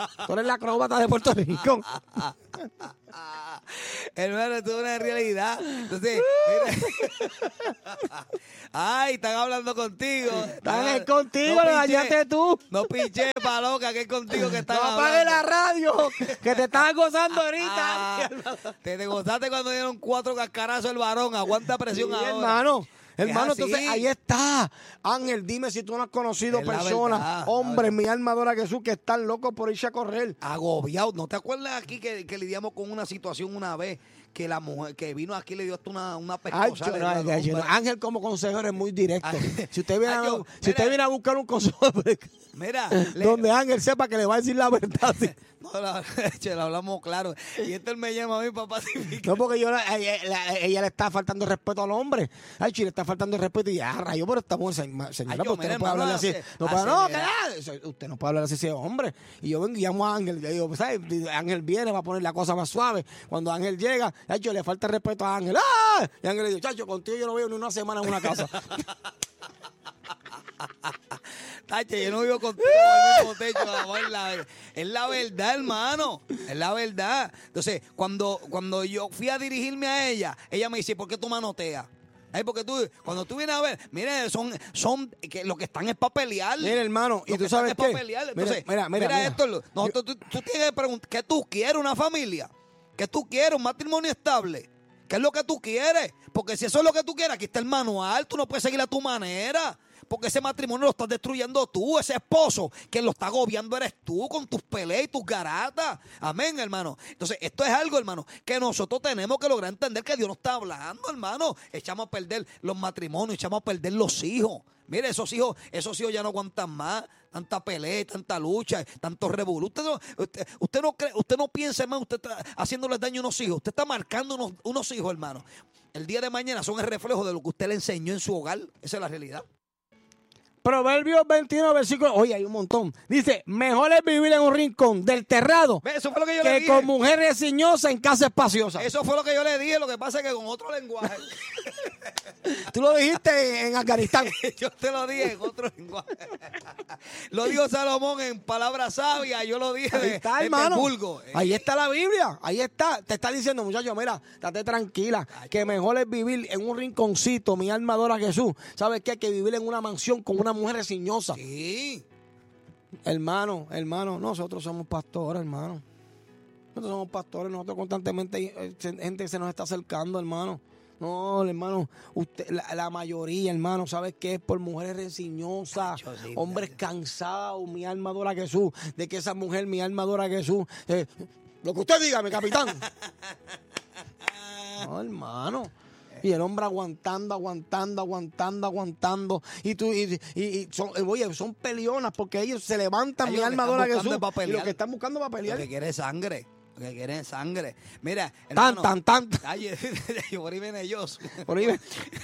H: Hermano, esto es una realidad. Entonces, mira. Ay, están hablando contigo.
G: Están contigo, lo dañaste tú.
H: No pinche pa' loca, que es contigo que están hablando.
G: No apagues la radio, que te estás gozando ahorita.
H: Te gozaste cuando dieron 4 cascarazos el varón. Aguanta presión
G: sí,
H: ahora.
G: Hermano, entonces ahí está. Ángel, dime si tú no has conocido personas, hombres, mi alma adora a Jesús, que están locos por irse a correr.
H: Agobiados. ¿No te acuerdas aquí que lidiamos con una situación una vez? Que la mujer que vino aquí le dio hasta una pescosa.
G: Ángel como consejero es muy directo. Si usted viene a buscar un consejo,
H: mira,
G: donde Ángel sepa que le va a decir la verdad. ¿Sí?
H: No, lo hablamos claro. Y él me llama a mí para pacificar.
G: No, porque ella le está faltando respeto al hombre. Ay, le está faltando respeto y ya, rayo, pero estamos señora, usted no puede hablarle así. Usted no puede hablar así ese hombre. Y yo vengo y llamo a Ángel. Y digo, ¿sabes? Ángel viene, va a poner la cosa más suave. Cuando Ángel llega, le falta respeto a Ángel. ¡Ah! Y Ángel le dice, chacho, contigo yo no veo ni una semana en una casa.
H: Tache, yo no vivo contigo en el mismo techo, amor, es la verdad, hermano. Es la verdad. Entonces, cuando yo fui a dirigirme a ella me dice, ¿por qué tú manoteas? Porque cuando tú vienes a ver, mire, son que lo que están es para pelear.
G: Mira, hermano, y tú sabes qué.
H: Entonces, mira esto. No, tú tienes que preguntar, ¿qué tú quieres? ¿Una familia? ¿Qué tú quieres? ¿Un matrimonio estable? ¿Qué es lo que tú quieres? Porque si eso es lo que tú quieres, aquí está el manual. Tú no puedes seguir a tu manera. Porque ese matrimonio lo estás destruyendo tú. Ese esposo que lo está agobiando eres tú con tus peleas y tus garatas. Amén, hermano. Entonces, esto es algo, hermano, que nosotros tenemos que lograr entender que Dios nos está hablando, hermano. Echamos a perder los matrimonios, echamos a perder los hijos. Mire, esos hijos ya no aguantan más. Tanta pelea, tanta lucha, tanto revolú. Usted no piensa, hermano, usted está haciéndole daño a unos hijos. Usted está marcando unos hijos, hermano. El día de mañana son el reflejo de lo que usted le enseñó en su hogar. Esa es la realidad.
G: Proverbios 21, versículo. Oye, hay un montón. Dice, mejor es vivir en un rincón del terrado
H: eso fue lo que yo le dije.
G: con mujer resiñosa en casa espaciosa.
H: Eso fue lo que yo le dije. Lo que pasa es que con otro lenguaje.
G: Tú lo dijiste en Afganistán.
H: Yo te lo dije en otro lenguaje. Lo dijo Salomón en palabras sabias. Yo lo dije
G: ahí está, hermano.
H: Vulgo.
G: Ahí está la Biblia. Ahí está. Te está diciendo, muchacho, mira, estate tranquila. Que mejor es vivir en un rinconcito. Mi alma adora a Jesús. ¿Sabes qué? Que vivir en una mansión con una mujer resiñosa.
H: Sí.
G: Hermano, nosotros somos pastores, hermano. Nosotros constantemente, gente se nos está acercando, hermano. No, hermano, la mayoría, hermano, ¿sabes qué? Es por mujeres resiñosas, hombres cansados, mi alma adora a Jesús, de que esa mujer, mi alma adora a Jesús. Lo que usted diga, mi capitán. No, hermano. Y el hombre aguantando. Son peleonas porque ellos se levantan, mi alma adora a Jesús. Y lo que están buscando para pelear.
H: Lo que quiere es sangre. Lo que quieren es sangre. Mira, hermano,
G: tan.
H: Ay, por ahí viene ellos.
G: Por ahí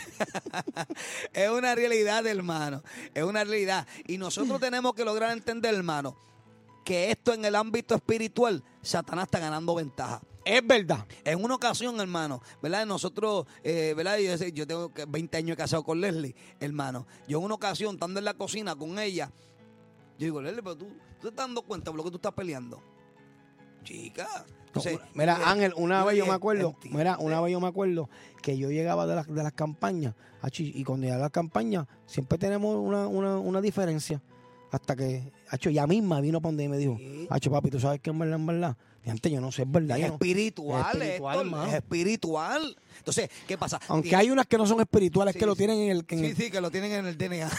H: Es una realidad, hermano. Es una realidad. Y nosotros tenemos que lograr entender, hermano, que esto en el ámbito espiritual, Satanás está ganando ventaja.
G: Es verdad.
H: En una ocasión, hermano, ¿verdad? Nosotros, ¿verdad? Yo tengo 20 años casado con Leslie, hermano. Yo en una ocasión, estando en la cocina con ella, yo digo, Leslie, pero tú te estás dando cuenta por lo que tú estás peleando. Chica. Entonces,
G: mira, Ángel, una vez yo me acuerdo que yo llegaba de las campañas, y cuando llegaba a las campañas, siempre tenemos una diferencia. Hasta que, hacho, ella misma vino para donde y me dijo, hacho, papi, ¿tú sabes qué es verdad? Y antes yo no sé, es verdad.
H: Es
G: yo no-
H: espiritual,
G: es espiritual,
H: Héctor,
G: hermano.
H: es espiritual. Entonces, ¿qué pasa?
G: Aunque hay unas que no son espirituales,
H: Sí,
G: que lo
H: sí.
G: tienen en el...
H: Sí, que lo tienen en el DNA.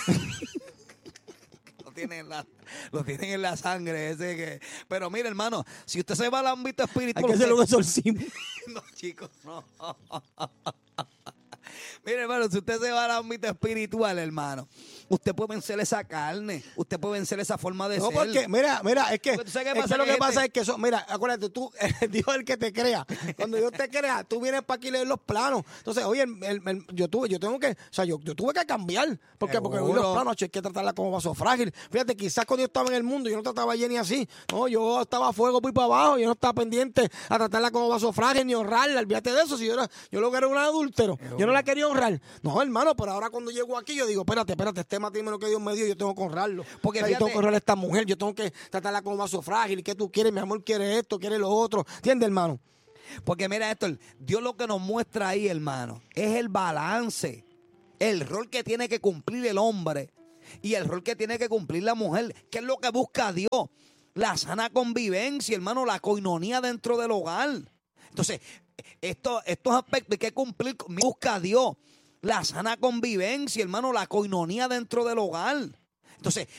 H: lo tienen en la sangre. Ese que... Pero mire, hermano, si usted se va al ámbito espiritual...
G: Hay que hacerle un exorcismo.
H: No, chicos, no. Mire, hermano, si usted se va al ámbito espiritual, hermano, usted puede vencer esa carne, usted puede vencer esa forma de
G: No,
H: ser.
G: porque, mira, es que,
H: Porque tú sabes qué
G: es que
H: pasa,
G: lo
H: que
G: que pasa
H: gente-
G: es que eso, mira, acuérdate, tú, Dios es el que te crea. Cuando Dios te crea, tú vienes para aquí a leer los planos. Entonces, oye, yo tuve que cambiar. Porque yo
H: Seguro.
G: los planos, hay que tratarla como vaso frágil. Fíjate, quizás cuando yo estaba en el mundo, yo no trataba a Jenny así. No, yo estaba a fuego por para abajo, yo no estaba pendiente a tratarla como vaso frágil ni honrarla. Olvídate de eso. Si yo lo que era un adúltero, yo no la quería honrar. No, hermano, pero ahora cuando llego aquí, yo digo, espérate, este matrimonio que Dios me dio, yo tengo que honrarlo.
H: Porque
G: O sea, yo tengo
H: fíjate-
G: que honrar a esta mujer, yo tengo que tratarla como vaso frágil. ¿Qué tú quieres? Mi amor quiere esto, quiere lo otro. ¿Entiendes, hermano?
H: Porque mira esto, Dios lo que nos muestra ahí, hermano, es el balance, el rol que tiene que cumplir el hombre y el rol que tiene que cumplir la mujer. ¿Qué es lo que busca Dios? La sana convivencia, hermano, la coinonía dentro del hogar. Entonces, estos aspectos hay que cumplir, busca Dios. La sana convivencia, hermano, la coinonía dentro del hogar. Entonces,